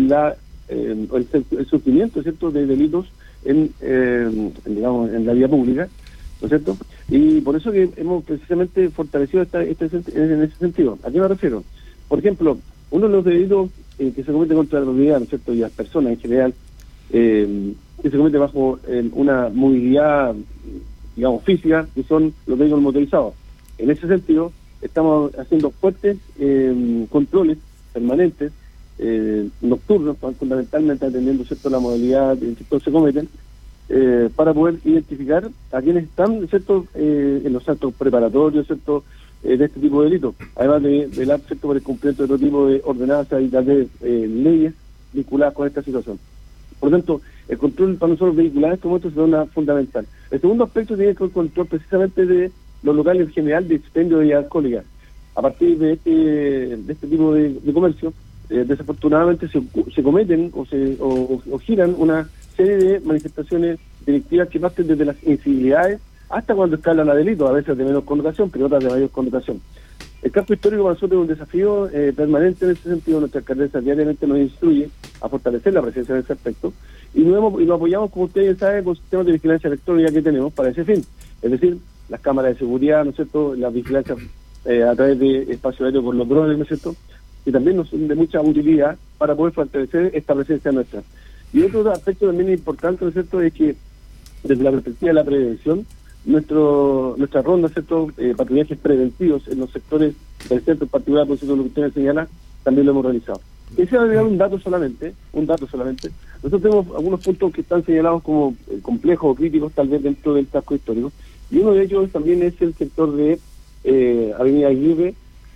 el sufrimiento, ¿cierto?, de delitos digamos, en la vía pública, ¿no es cierto? Y por eso que hemos precisamente fortalecido en ese sentido. ¿A qué me refiero? Por ejemplo, uno de los delitos que se comete contra la propiedad, ¿no es cierto?, y las personas en general, que se comete bajo una movilidad, digamos, física, que son los vehículos motorizados. En ese sentido, estamos haciendo fuertes controles permanentes, nocturnos, fundamentalmente atendiendo, ¿cierto?, la modalidad en que todos se cometen, para poder identificar a quienes están, ¿cierto?, en los actos preparatorios, ¿cierto?, de este tipo de delitos, además de velar, ¿cierto?, por el cumplimiento de otro tipo de ordenanzas y de leyes vinculadas con esta situación. Por lo tanto, el control para nosotros vehicular en este momento es una fundamental. El segundo aspecto tiene que ver con el control precisamente de los locales en general de expendio de bebidas alcohólicas. A partir de este tipo de comercio, desafortunadamente se cometen o giran una serie de manifestaciones delictivas que parten desde las incivilidades hasta cuando escalan a delitos, a veces de menor connotación, pero otras de mayor connotación. El campo histórico para nosotros es un desafío permanente en ese sentido. Nuestra alcaldesa diariamente nos instruye a fortalecer la presencia en ese aspecto y lo apoyamos, como ustedes saben, con sistemas de vigilancia electrónica que tenemos para ese fin. Es decir, las cámaras de seguridad, ¿no es cierto?, la vigilancia a través de espacio aéreo con los drones, ¿no es cierto?, que también nos son de mucha utilidad para poder fortalecer esta presencia nuestra. Y otro aspecto también importante, ¿no es cierto?, es que desde la perspectiva de la prevención, nuestra ronda, ¿cierto?, patrullajes preventivos en los sectores del centro en particular, por cierto, lo que ustedes señalan, también lo hemos realizado. Quisiera agregar un dato solamente. Nosotros tenemos algunos puntos que están señalados como complejos o críticos, tal vez dentro del casco histórico, y uno de ellos también es el sector de Avenida Aguirre,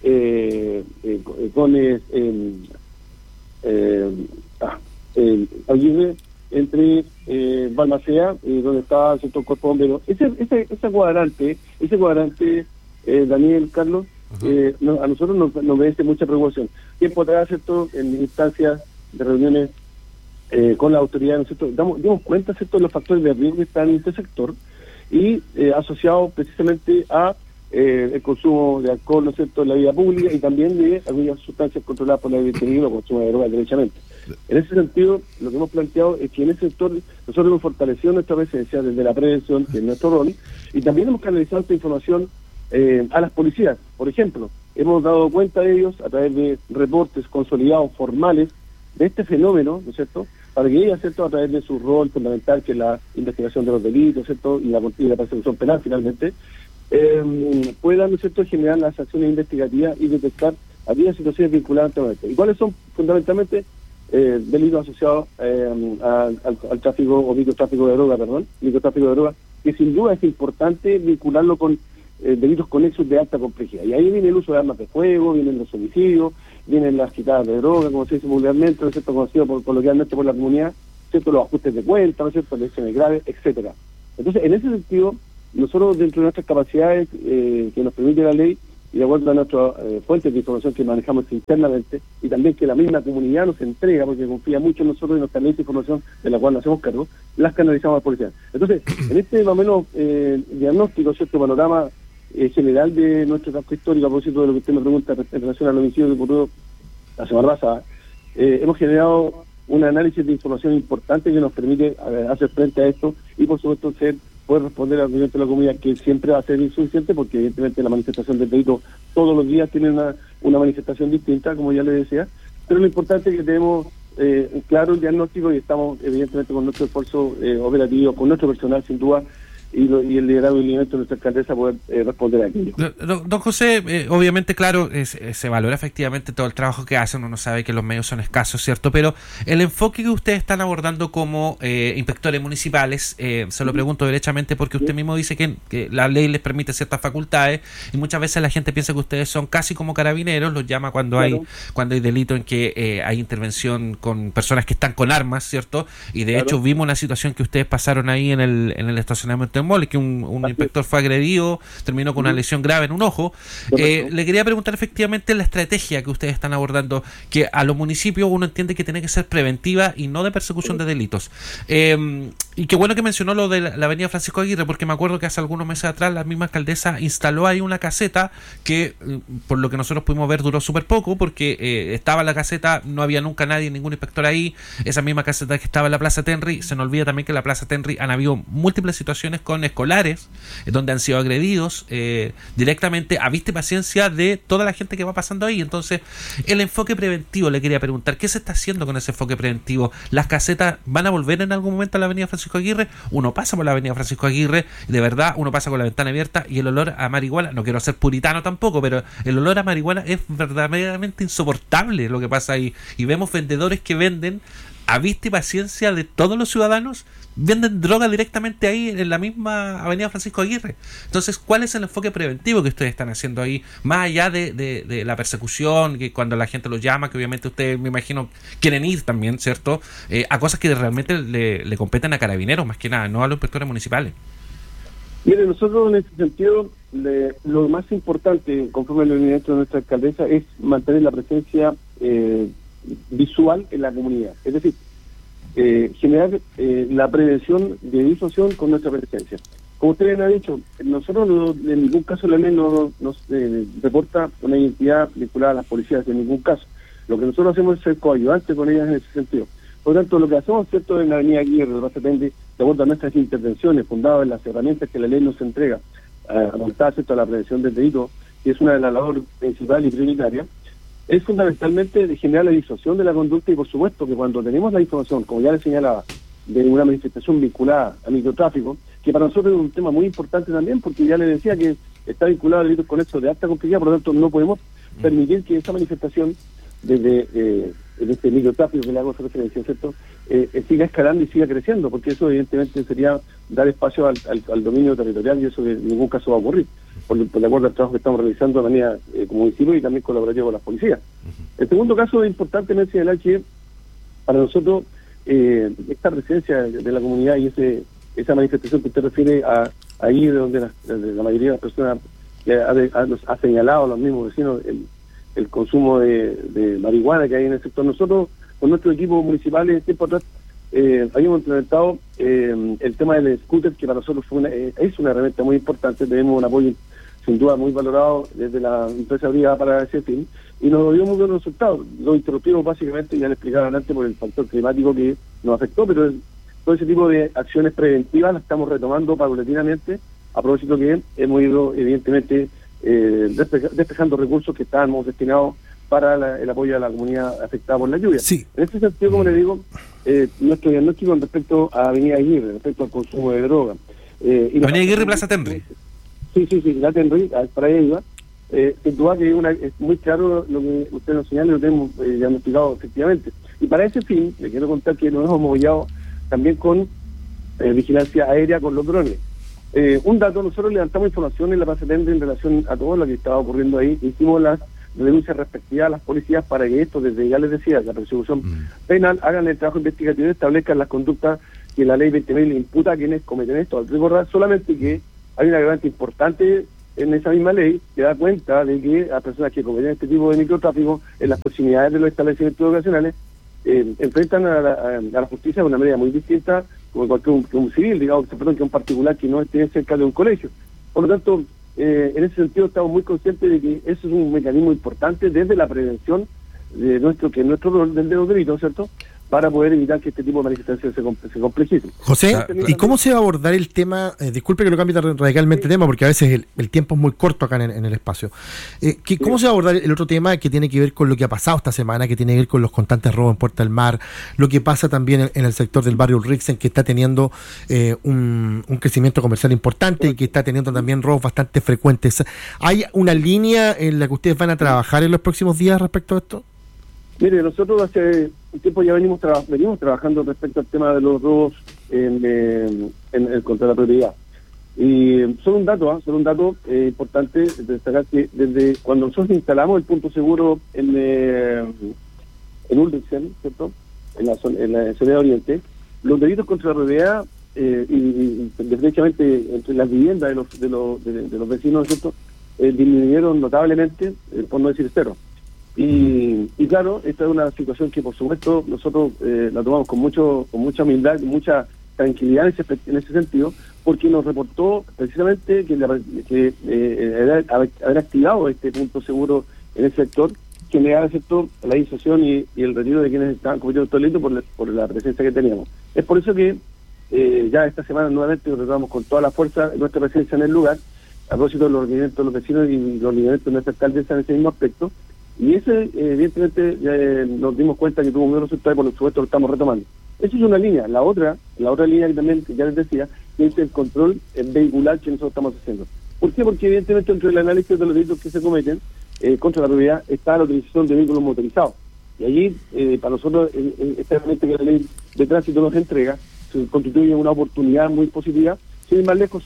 Aguirre entre Balmaceda, donde está el sector Cuerpo Bombero. Ese cuadrante, Daniel, Carlos, a nosotros nos merece mucha preocupación. Tiempo atrás, ¿cierto?, en instancias de reuniones con la autoridad, ¿no es cierto? Damos cuenta, ¿cierto?, de los factores de riesgo que están en este sector y asociados precisamente a el consumo de alcohol, ¿no es cierto?, en la vía pública y también de algunas sustancias controladas por la ley de peligro o consumo de drogas derechamente. En ese sentido, lo que hemos planteado es que en ese sector nosotros hemos fortalecido nuestra presencia desde la prevención, que es nuestro rol, y también hemos canalizado esta información a las policías. Por ejemplo, hemos dado cuenta de ellos a través de reportes consolidados formales de este fenómeno, ¿no es cierto?, para que ellas, ¿cierto?, a través de su rol fundamental, que es la investigación de los delitos, ¿cierto?, y la persecución penal finalmente, puedan, ¿no es cierto?, generar las acciones investigativas y detectar aquellas situaciones vinculadas anteriormente. ¿Y cuáles son fundamentalmente delitos asociados al tráfico o microtráfico de droga, que sin duda es importante vincularlo con delitos conexos de alta complejidad? Y ahí viene el uso de armas de fuego, vienen los homicidios, vienen las quitadas de droga, como se dice vulgarmente, ¿no es cierto?, conocido coloquialmente por la comunidad, ¿cierto?, los ajustes de cuenta, ¿no es cierto?, lesiones graves, etcétera. Entonces, en ese sentido, nosotros dentro de nuestras capacidades que nos permite la ley y de acuerdo a nuestras fuentes de información que manejamos internamente y también que la misma comunidad nos entrega porque confía mucho en nosotros y nos canaliza información de la cual nos hacemos cargo, las canalizamos a la policía. Entonces, en este más o menos diagnóstico, ¿cierto?, panorama general de nuestro trabajo histórico, a propósito de lo que usted me pregunta en relación al homicidio que ocurrió la semana pasada, hemos generado un análisis de información importante que nos permite hacer frente a esto y por supuesto poder responder al movimiento de la comunidad, que siempre va a ser insuficiente porque evidentemente la manifestación del delito todos los días tiene una manifestación distinta, como ya le decía, pero lo importante es que tenemos claro el diagnóstico y estamos evidentemente con nuestro esfuerzo operativo, con nuestro personal sin duda, y el liderazgo y el liderazgo de nuestra alcaldesa poder responder a aquello. Don José, obviamente, claro, se valora efectivamente todo el trabajo que hacen, uno sabe que los medios son escasos, ¿cierto? Pero el enfoque que ustedes están abordando como inspectores municipales, se lo pregunto derechamente porque usted mismo dice que la ley les permite ciertas facultades y muchas veces la gente piensa que ustedes son casi como carabineros, los llama cuando hay delito en que hay intervención con personas que están con armas, ¿cierto? Y de hecho vimos una situación que ustedes pasaron ahí en el estacionamiento del mall, que un inspector fue agredido, terminó con una lesión grave en un ojo. Le quería preguntar efectivamente la estrategia que ustedes están abordando, que a los municipios uno entiende que tiene que ser preventiva y no de persecución de delitos. Y qué bueno que mencionó lo de la avenida Francisco Aguirre, porque me acuerdo que hace algunos meses atrás la misma alcaldesa instaló ahí una caseta que, por lo que nosotros pudimos ver, duró súper poco, porque estaba la caseta, no había nunca nadie, ningún inspector ahí. Esa misma caseta que estaba en la Plaza Tenry, se nos olvida también que en la Plaza Tenry han habido múltiples situaciones con escolares donde han sido agredidos directamente a vista y paciencia de toda la gente que va pasando ahí. Entonces, el enfoque preventivo, le quería preguntar, ¿qué se está haciendo con ese enfoque preventivo? ¿Las casetas van a volver en algún momento a la avenida Francisco Aguirre? Uno pasa por la avenida Francisco Aguirre, de verdad, uno pasa con la ventana abierta y el olor a marihuana, no quiero ser puritano tampoco, pero el olor a marihuana es verdaderamente insoportable lo que pasa ahí. Y vemos vendedores que venden a vista y paciencia de todos los ciudadanos, venden droga directamente ahí en la misma avenida Francisco Aguirre. Entonces, ¿cuál es el enfoque preventivo que ustedes están haciendo ahí? Más allá de la persecución, que cuando la gente los llama, que obviamente ustedes, me imagino, quieren ir también, ¿cierto? A cosas que realmente le competen a carabineros, más que nada, no a los inspectores municipales. Mire, nosotros en ese sentido, lo más importante, conforme al lineamiento de nuestra alcaldesa, es mantener la presencia visual en la comunidad. Es decir, generar la prevención de disuasión con nuestra presencia. Como ustedes han dicho, nosotros en ningún caso la ley nos reporta una identidad vinculada a las policías, en ningún caso. Lo que nosotros hacemos es ser coayudantes con ellas en ese sentido. Por lo tanto, lo que hacemos, ¿cierto?, en la avenida Aguirre, de acuerdo a nuestras intervenciones fundadas en las herramientas que la ley nos entrega, apuntadas, ¿cierto?, a la prevención del delito, que es una de las labores principales y prioritarias, es fundamentalmente de generar la disuasión de la conducta y por supuesto que cuando tenemos la información, como ya le señalaba, de una manifestación vinculada a microtráfico, que para nosotros es un tema muy importante también, porque ya le decía que está vinculado a delitos conexos de alta complejidad, por lo tanto no podemos permitir que esa manifestación desde este microtráfico que le hago esa referencia, ¿cierto?, siga escalando y siga creciendo, porque eso evidentemente sería dar espacio al dominio territorial y eso en ningún caso va a ocurrir, por de acuerdo al trabajo que estamos realizando de manera como municipio y también colaborativo con las policías. El segundo caso es importante señalar que para nosotros esta presencia de la comunidad y esa manifestación que usted refiere ahí donde la mayoría de las personas ha señalado a los mismos vecinos el consumo de marihuana que hay en el sector, nosotros con nuestro equipo municipal en tiempo atrás habíamos implementado el tema del scooter, que para nosotros es una herramienta muy importante. Tenemos un apoyo sin duda muy valorado desde la empresa privada para ese fin, y nos dio muy buenos resultados. Lo interrumpimos básicamente, ya le explicaba antes, por el factor climático que nos afectó, pero todo ese tipo de acciones preventivas las estamos retomando paulatinamente, a propósito que hemos ido evidentemente despejando recursos que estábamos destinados para el apoyo a la comunidad afectada por la lluvia. Sí. En este sentido, como le digo, nuestro diagnóstico con respecto a Avenida Aguirre, respecto al consumo de droga. Avenida Aguirre, Plaza Tenry. Sí, la Tenry, para allá iba. Sin duda que es muy claro lo que usted nos señala y lo tenemos diagnosticado efectivamente. Y para ese fin, le quiero contar que nos hemos movilizado también con vigilancia aérea con los drones. Un dato, nosotros levantamos información en la Plaza Tenry en relación a todo lo que estaba ocurriendo ahí. Hicimos las denuncias respectivas a las policías para que esto, desde ya les decía, la persecución penal, hagan el trabajo investigativo y establezcan las conductas que la ley 20.000 le imputa a quienes cometen esto. Al recordar solamente que hay una agravante importante en esa misma ley que da cuenta de que a personas que cometen este tipo de microtráfico en las proximidades de los establecimientos educacionales enfrentan a la justicia de una manera muy distinta como que un civil, digamos, que un particular que no esté cerca de un colegio. Por lo tanto, en ese sentido estamos muy conscientes de que eso es un mecanismo importante desde la prevención de nuestro rol del delito, ¿cierto?, para poder evitar que este tipo de manifestaciones se complejicen. José, ¿y cómo se va a abordar el tema? Disculpe que lo cambie radicalmente el tema, porque a veces el tiempo es muy corto acá en el espacio. ¿Cómo se va a abordar el otro tema que tiene que ver con lo que ha pasado esta semana, que tiene que ver con los constantes robos en Puerta del Mar, lo que pasa también en el sector del barrio Ulrichsen, que está teniendo un crecimiento comercial importante y que está teniendo también robos bastante frecuentes? ¿Hay una línea en la que ustedes van a trabajar en los próximos días respecto a esto? Mire, nosotros hace un tiempo ya venimos trabajando respecto al tema de los robos contra la propiedad. Y solo un dato importante destacar que desde cuando nosotros instalamos el punto seguro en Ulrichsen, ¿cierto?, en la zona oriente, los delitos contra la propiedad y derechamente entre las viviendas de los vecinos, ¿cierto?, disminuyeron notablemente, por no decir cero. Y claro, esta es una situación que por supuesto nosotros la tomamos con mucha humildad y mucha tranquilidad en ese sentido, porque nos reportó precisamente que haber activado este punto seguro en el sector generaba, ¿cierto?, la disociación y el retiro de quienes estaban cometiendo estos delitos por la presencia que teníamos. Es por eso que ya esta semana nuevamente nos retomamos con toda la fuerza nuestra presencia en el lugar, a propósito de los requerimientos de los vecinos y los lineamientos de nuestra alcaldesa en ese mismo aspecto. Y ese, evidentemente, nos dimos cuenta que tuvo muy buenos resultados y por supuesto lo estamos retomando. Esa es una línea. La otra línea que también, ya les decía, es el control vehicular que nosotros estamos haciendo. ¿Por qué? Porque evidentemente entre el análisis de los delitos que se cometen contra la propiedad está la utilización de vehículos motorizados. Y allí, para nosotros, esta herramienta que la ley de tránsito nos entrega, se constituye una oportunidad muy positiva. Sin ir más lejos,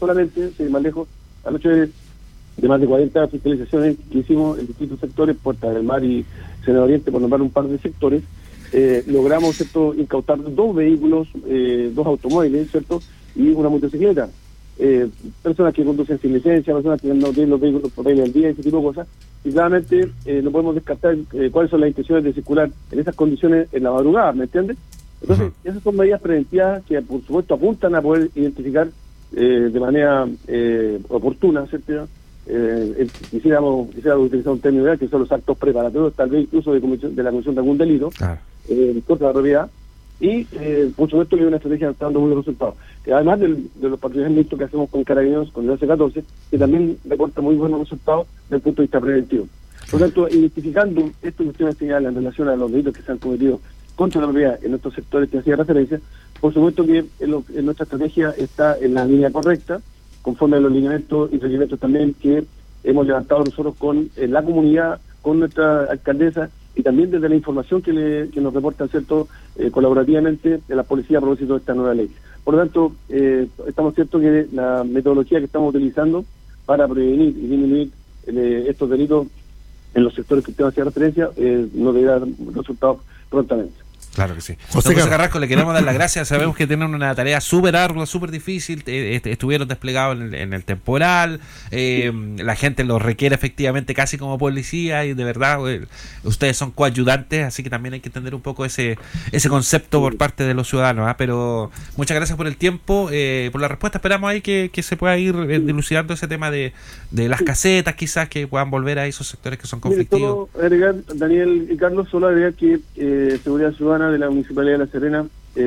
anoche de más de 40 fiscalizaciones que hicimos en distintos sectores, Puerta del Mar y Senado Oriente, por nombrar un par de sectores, logramos, ¿cierto?, incautar 2 vehículos, 2 automóviles, ¿cierto?, y una motocicleta. Personas que conducen sin licencia, personas que no tienen los vehículos por ahí al día, ese tipo de cosas, y claramente no podemos descartar cuáles son las intenciones de circular en esas condiciones en la madrugada, ¿me entiendes? Entonces, esas son medidas preventivas que por supuesto apuntan a poder identificar de manera oportuna, ¿cierto?, quisiera utilizar un término que son los actos preparatorios, tal vez incluso de la comisión de algún delito contra la propiedad, y por supuesto que hay una estrategia que está dando muy buenos resultados, que además de los patrullajes mixtos que hacemos con Carabineros, con el 11-14, que también reporta muy buenos resultados desde el punto de vista preventivo. Por lo tanto, identificando esto que ustedes señalan en relación a los delitos que se han cometido contra la propiedad en estos sectores que hacía referencia, por supuesto que en nuestra estrategia está en la línea correcta, conforme a los lineamientos y reglamentos también que hemos levantado nosotros con la comunidad, con nuestra alcaldesa y también desde la información que nos reportan, ¿cierto?, colaborativamente de la policía a propósito de esta nueva ley. Por lo tanto, estamos ciertos que la metodología que estamos utilizando para prevenir y disminuir estos delitos en los sectores que usted hacía referencia nos deberá dar resultados prontamente. Claro que sí. José Carrasco, le queremos dar las gracias. Sabemos que tienen una tarea súper ardua, súper difícil. Estuvieron desplegados en el temporal. La gente los requiere efectivamente casi como policía y de verdad ustedes son coayudantes, así que también hay que entender un poco ese concepto por parte de los ciudadanos. Pero muchas gracias por el tiempo, por la respuesta. Esperamos ahí que se pueda ir dilucidando ese tema de las casetas, quizás que puedan volver a esos sectores que son conflictivos. Solo agregar, Daniel y Carlos, solo agregar que Seguridad Ciudadana de la Municipalidad de La Serena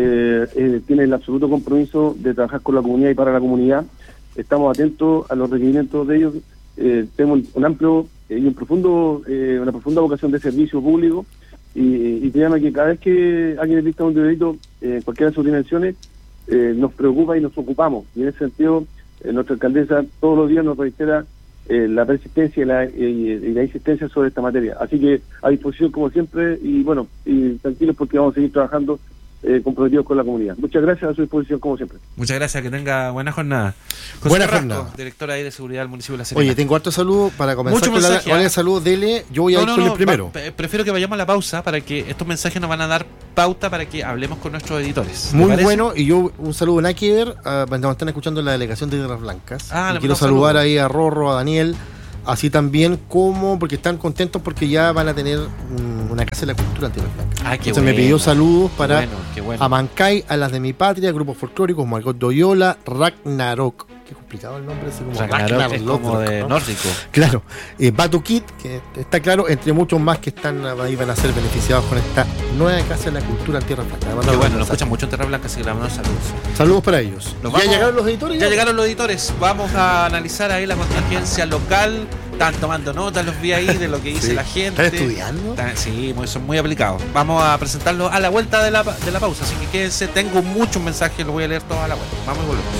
tiene el absoluto compromiso de trabajar con la comunidad y para la comunidad. Estamos atentos a los requerimientos de ellos. Tenemos un amplio y una profunda vocación de servicio público y créanme que cada vez que alguien necesita un delito en cualquiera de sus dimensiones nos preocupa y nos ocupamos, y en ese sentido nuestra alcaldesa todos los días nos reitera la persistencia y la insistencia sobre esta materia. Así que a disposición como siempre y tranquilos porque vamos a seguir trabajando comprometidos con la comunidad. Muchas gracias, a su disposición como siempre. Muchas gracias, que tenga buena jornada. José Buena Carrasco, jornada. Directora ahí de Seguridad del municipio de La Serena. Oye, tengo harto saludo para comenzar Mucho con mensaje, la hora de salud. Dele, yo voy a ir con el primero. Prefiero que vayamos a la pausa para que estos mensajes nos van a dar pauta para que hablemos con nuestros editores. Muy bueno, y yo un saludo en Aquiver, nos están escuchando en la delegación de Tierras Blancas. Y quiero saludar ahí a Rorro, a Daniel, así también como porque están contentos porque ya van a tener una casa de la cultura en Tierras Blancas. Entonces me pidió saludos para a Mancay, a las de mi patria, grupos folclóricos, Margot Doyola, Ragnarok. Qué complicado el nombre, ese como Ragnarok, es como de ¿no? nórdico. Claro, Batu Kid, que está claro, entre muchos más que están ahí van a ser beneficiados con esta nueva casa de la cultura en Tierras Blancas. Qué bueno, nos escuchan mucho en Tierras Blancas, así que le mandamos saludos. Saludos para ellos. ¿Llegaron los editores? Ya llegaron los editores. Vamos a analizar ahí la contingencia local. Están tomando notas, los vi ahí de lo que dice la gente. ¿Están estudiando? Sí, son muy aplicados. Vamos a presentarlo a la vuelta de la pausa, así que quédense. Tengo muchos mensajes, los voy a leer todos a la vuelta. Vamos y volvemos.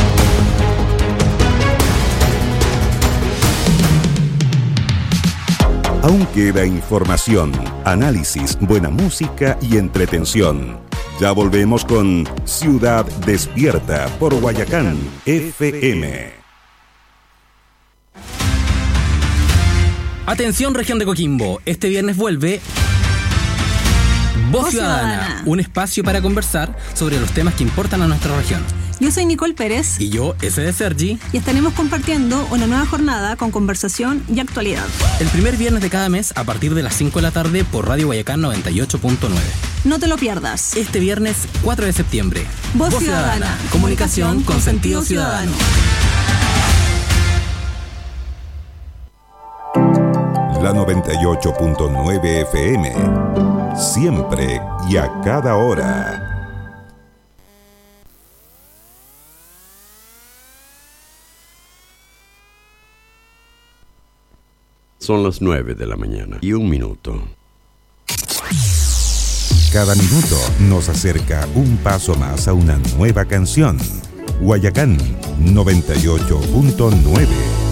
Aún queda información, análisis, buena música y entretención. Ya volvemos con Ciudad Despierta por Guayacán FM. Atención, región de Coquimbo, este viernes vuelve Voz Ciudadana, un espacio para conversar sobre los temas que importan a nuestra región. Yo soy Nicole Pérez. Y yo, S.D. Sergi. Y estaremos compartiendo una nueva jornada con conversación y actualidad. El primer viernes de cada mes a partir de las 5 de la tarde por Radio Guayacán 98.9. No te lo pierdas. Este viernes 4 de septiembre. Voz Ciudadana, comunicación con sentido ciudadano. La 98.9 FM. Siempre y a cada hora. Son las 9 de la mañana y 1 minuto. Cada minuto nos acerca un paso más a una nueva canción. Guayacán 98.9.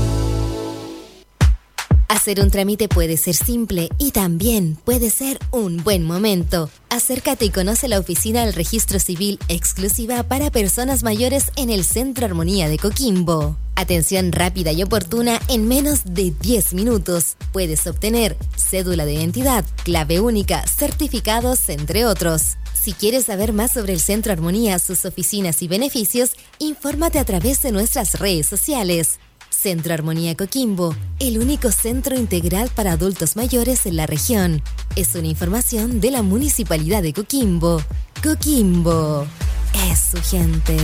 Hacer un trámite puede ser simple y también puede ser un buen momento. Acércate y conoce la oficina del Registro Civil exclusiva para personas mayores en el Centro Armonía de Coquimbo. Atención rápida y oportuna en menos de 10 minutos. Puedes obtener cédula de identidad, clave única, certificados, entre otros. Si quieres saber más sobre el Centro Armonía, sus oficinas y beneficios, infórmate a través de nuestras redes sociales. Centro Armonía Coquimbo, el único centro integral para adultos mayores en la región. Es una información de la Municipalidad de Coquimbo. Coquimbo es su gente.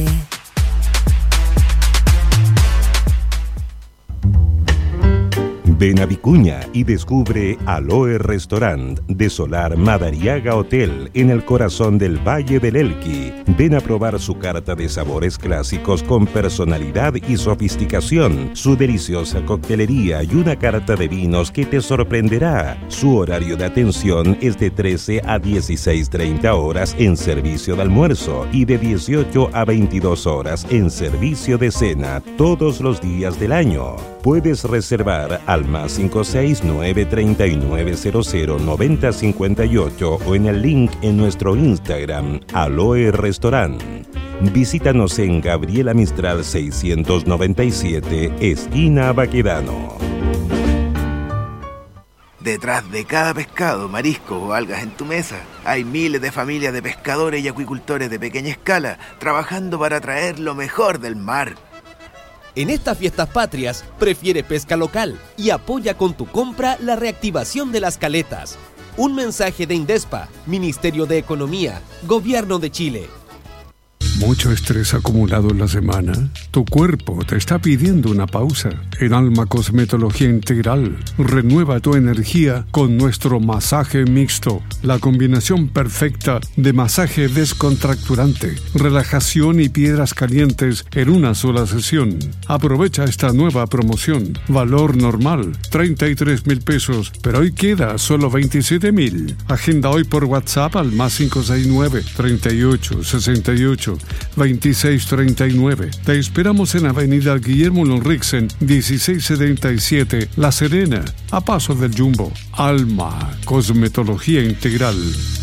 Ven a Vicuña y descubre Aloe Restaurant de Solar Madariaga Hotel en el corazón del Valle del Elqui. Ven a probar su carta de sabores clásicos con personalidad y sofisticación, su deliciosa coctelería y una carta de vinos que te sorprenderá. Su horario de atención es de 13 a 16:30 horas en servicio de almuerzo y de 18 a 22 horas en servicio de cena todos los días del año. Puedes reservar al más 569-3900-9058 o en el link en nuestro Instagram, Aloe Restaurant. Visítanos en Gabriela Mistral 697, esquina Baquedano. Detrás de cada pescado, marisco o algas en tu mesa, hay miles de familias de pescadores y acuicultores de pequeña escala trabajando para traer lo mejor del mar. En estas fiestas patrias, prefiere pesca local y apoya con tu compra la reactivación de las caletas. Un mensaje de Indespa, Ministerio de Economía, Gobierno de Chile. ¿Mucho estrés acumulado en la semana? Tu cuerpo te está pidiendo una pausa. En Alma Cosmetología Integral, renueva tu energía con nuestro masaje mixto. La combinación perfecta de masaje descontracturante, relajación y piedras calientes en una sola sesión. Aprovecha esta nueva promoción. Valor normal, 33,000 pesos, pero hoy queda solo 27,000. Agenda hoy por WhatsApp al +569 38 68 2639. Te esperamos en Avenida Guillermo Lonrixen, 1677, La Serena, a paso del Jumbo. Alma Cosmetología Integral.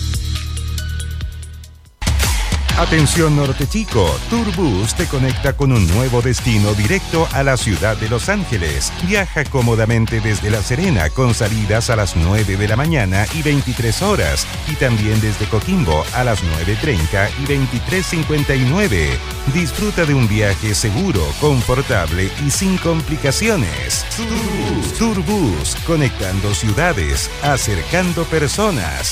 Atención Norte Chico, Tourbus te conecta con un nuevo destino directo a la ciudad de Los Ángeles. Viaja cómodamente desde La Serena con salidas a las 9 de la mañana y 23 horas y también desde Coquimbo a las 9:30 y 23:59. Disfruta de un viaje seguro, confortable y sin complicaciones. Tourbus, conectando ciudades, acercando personas.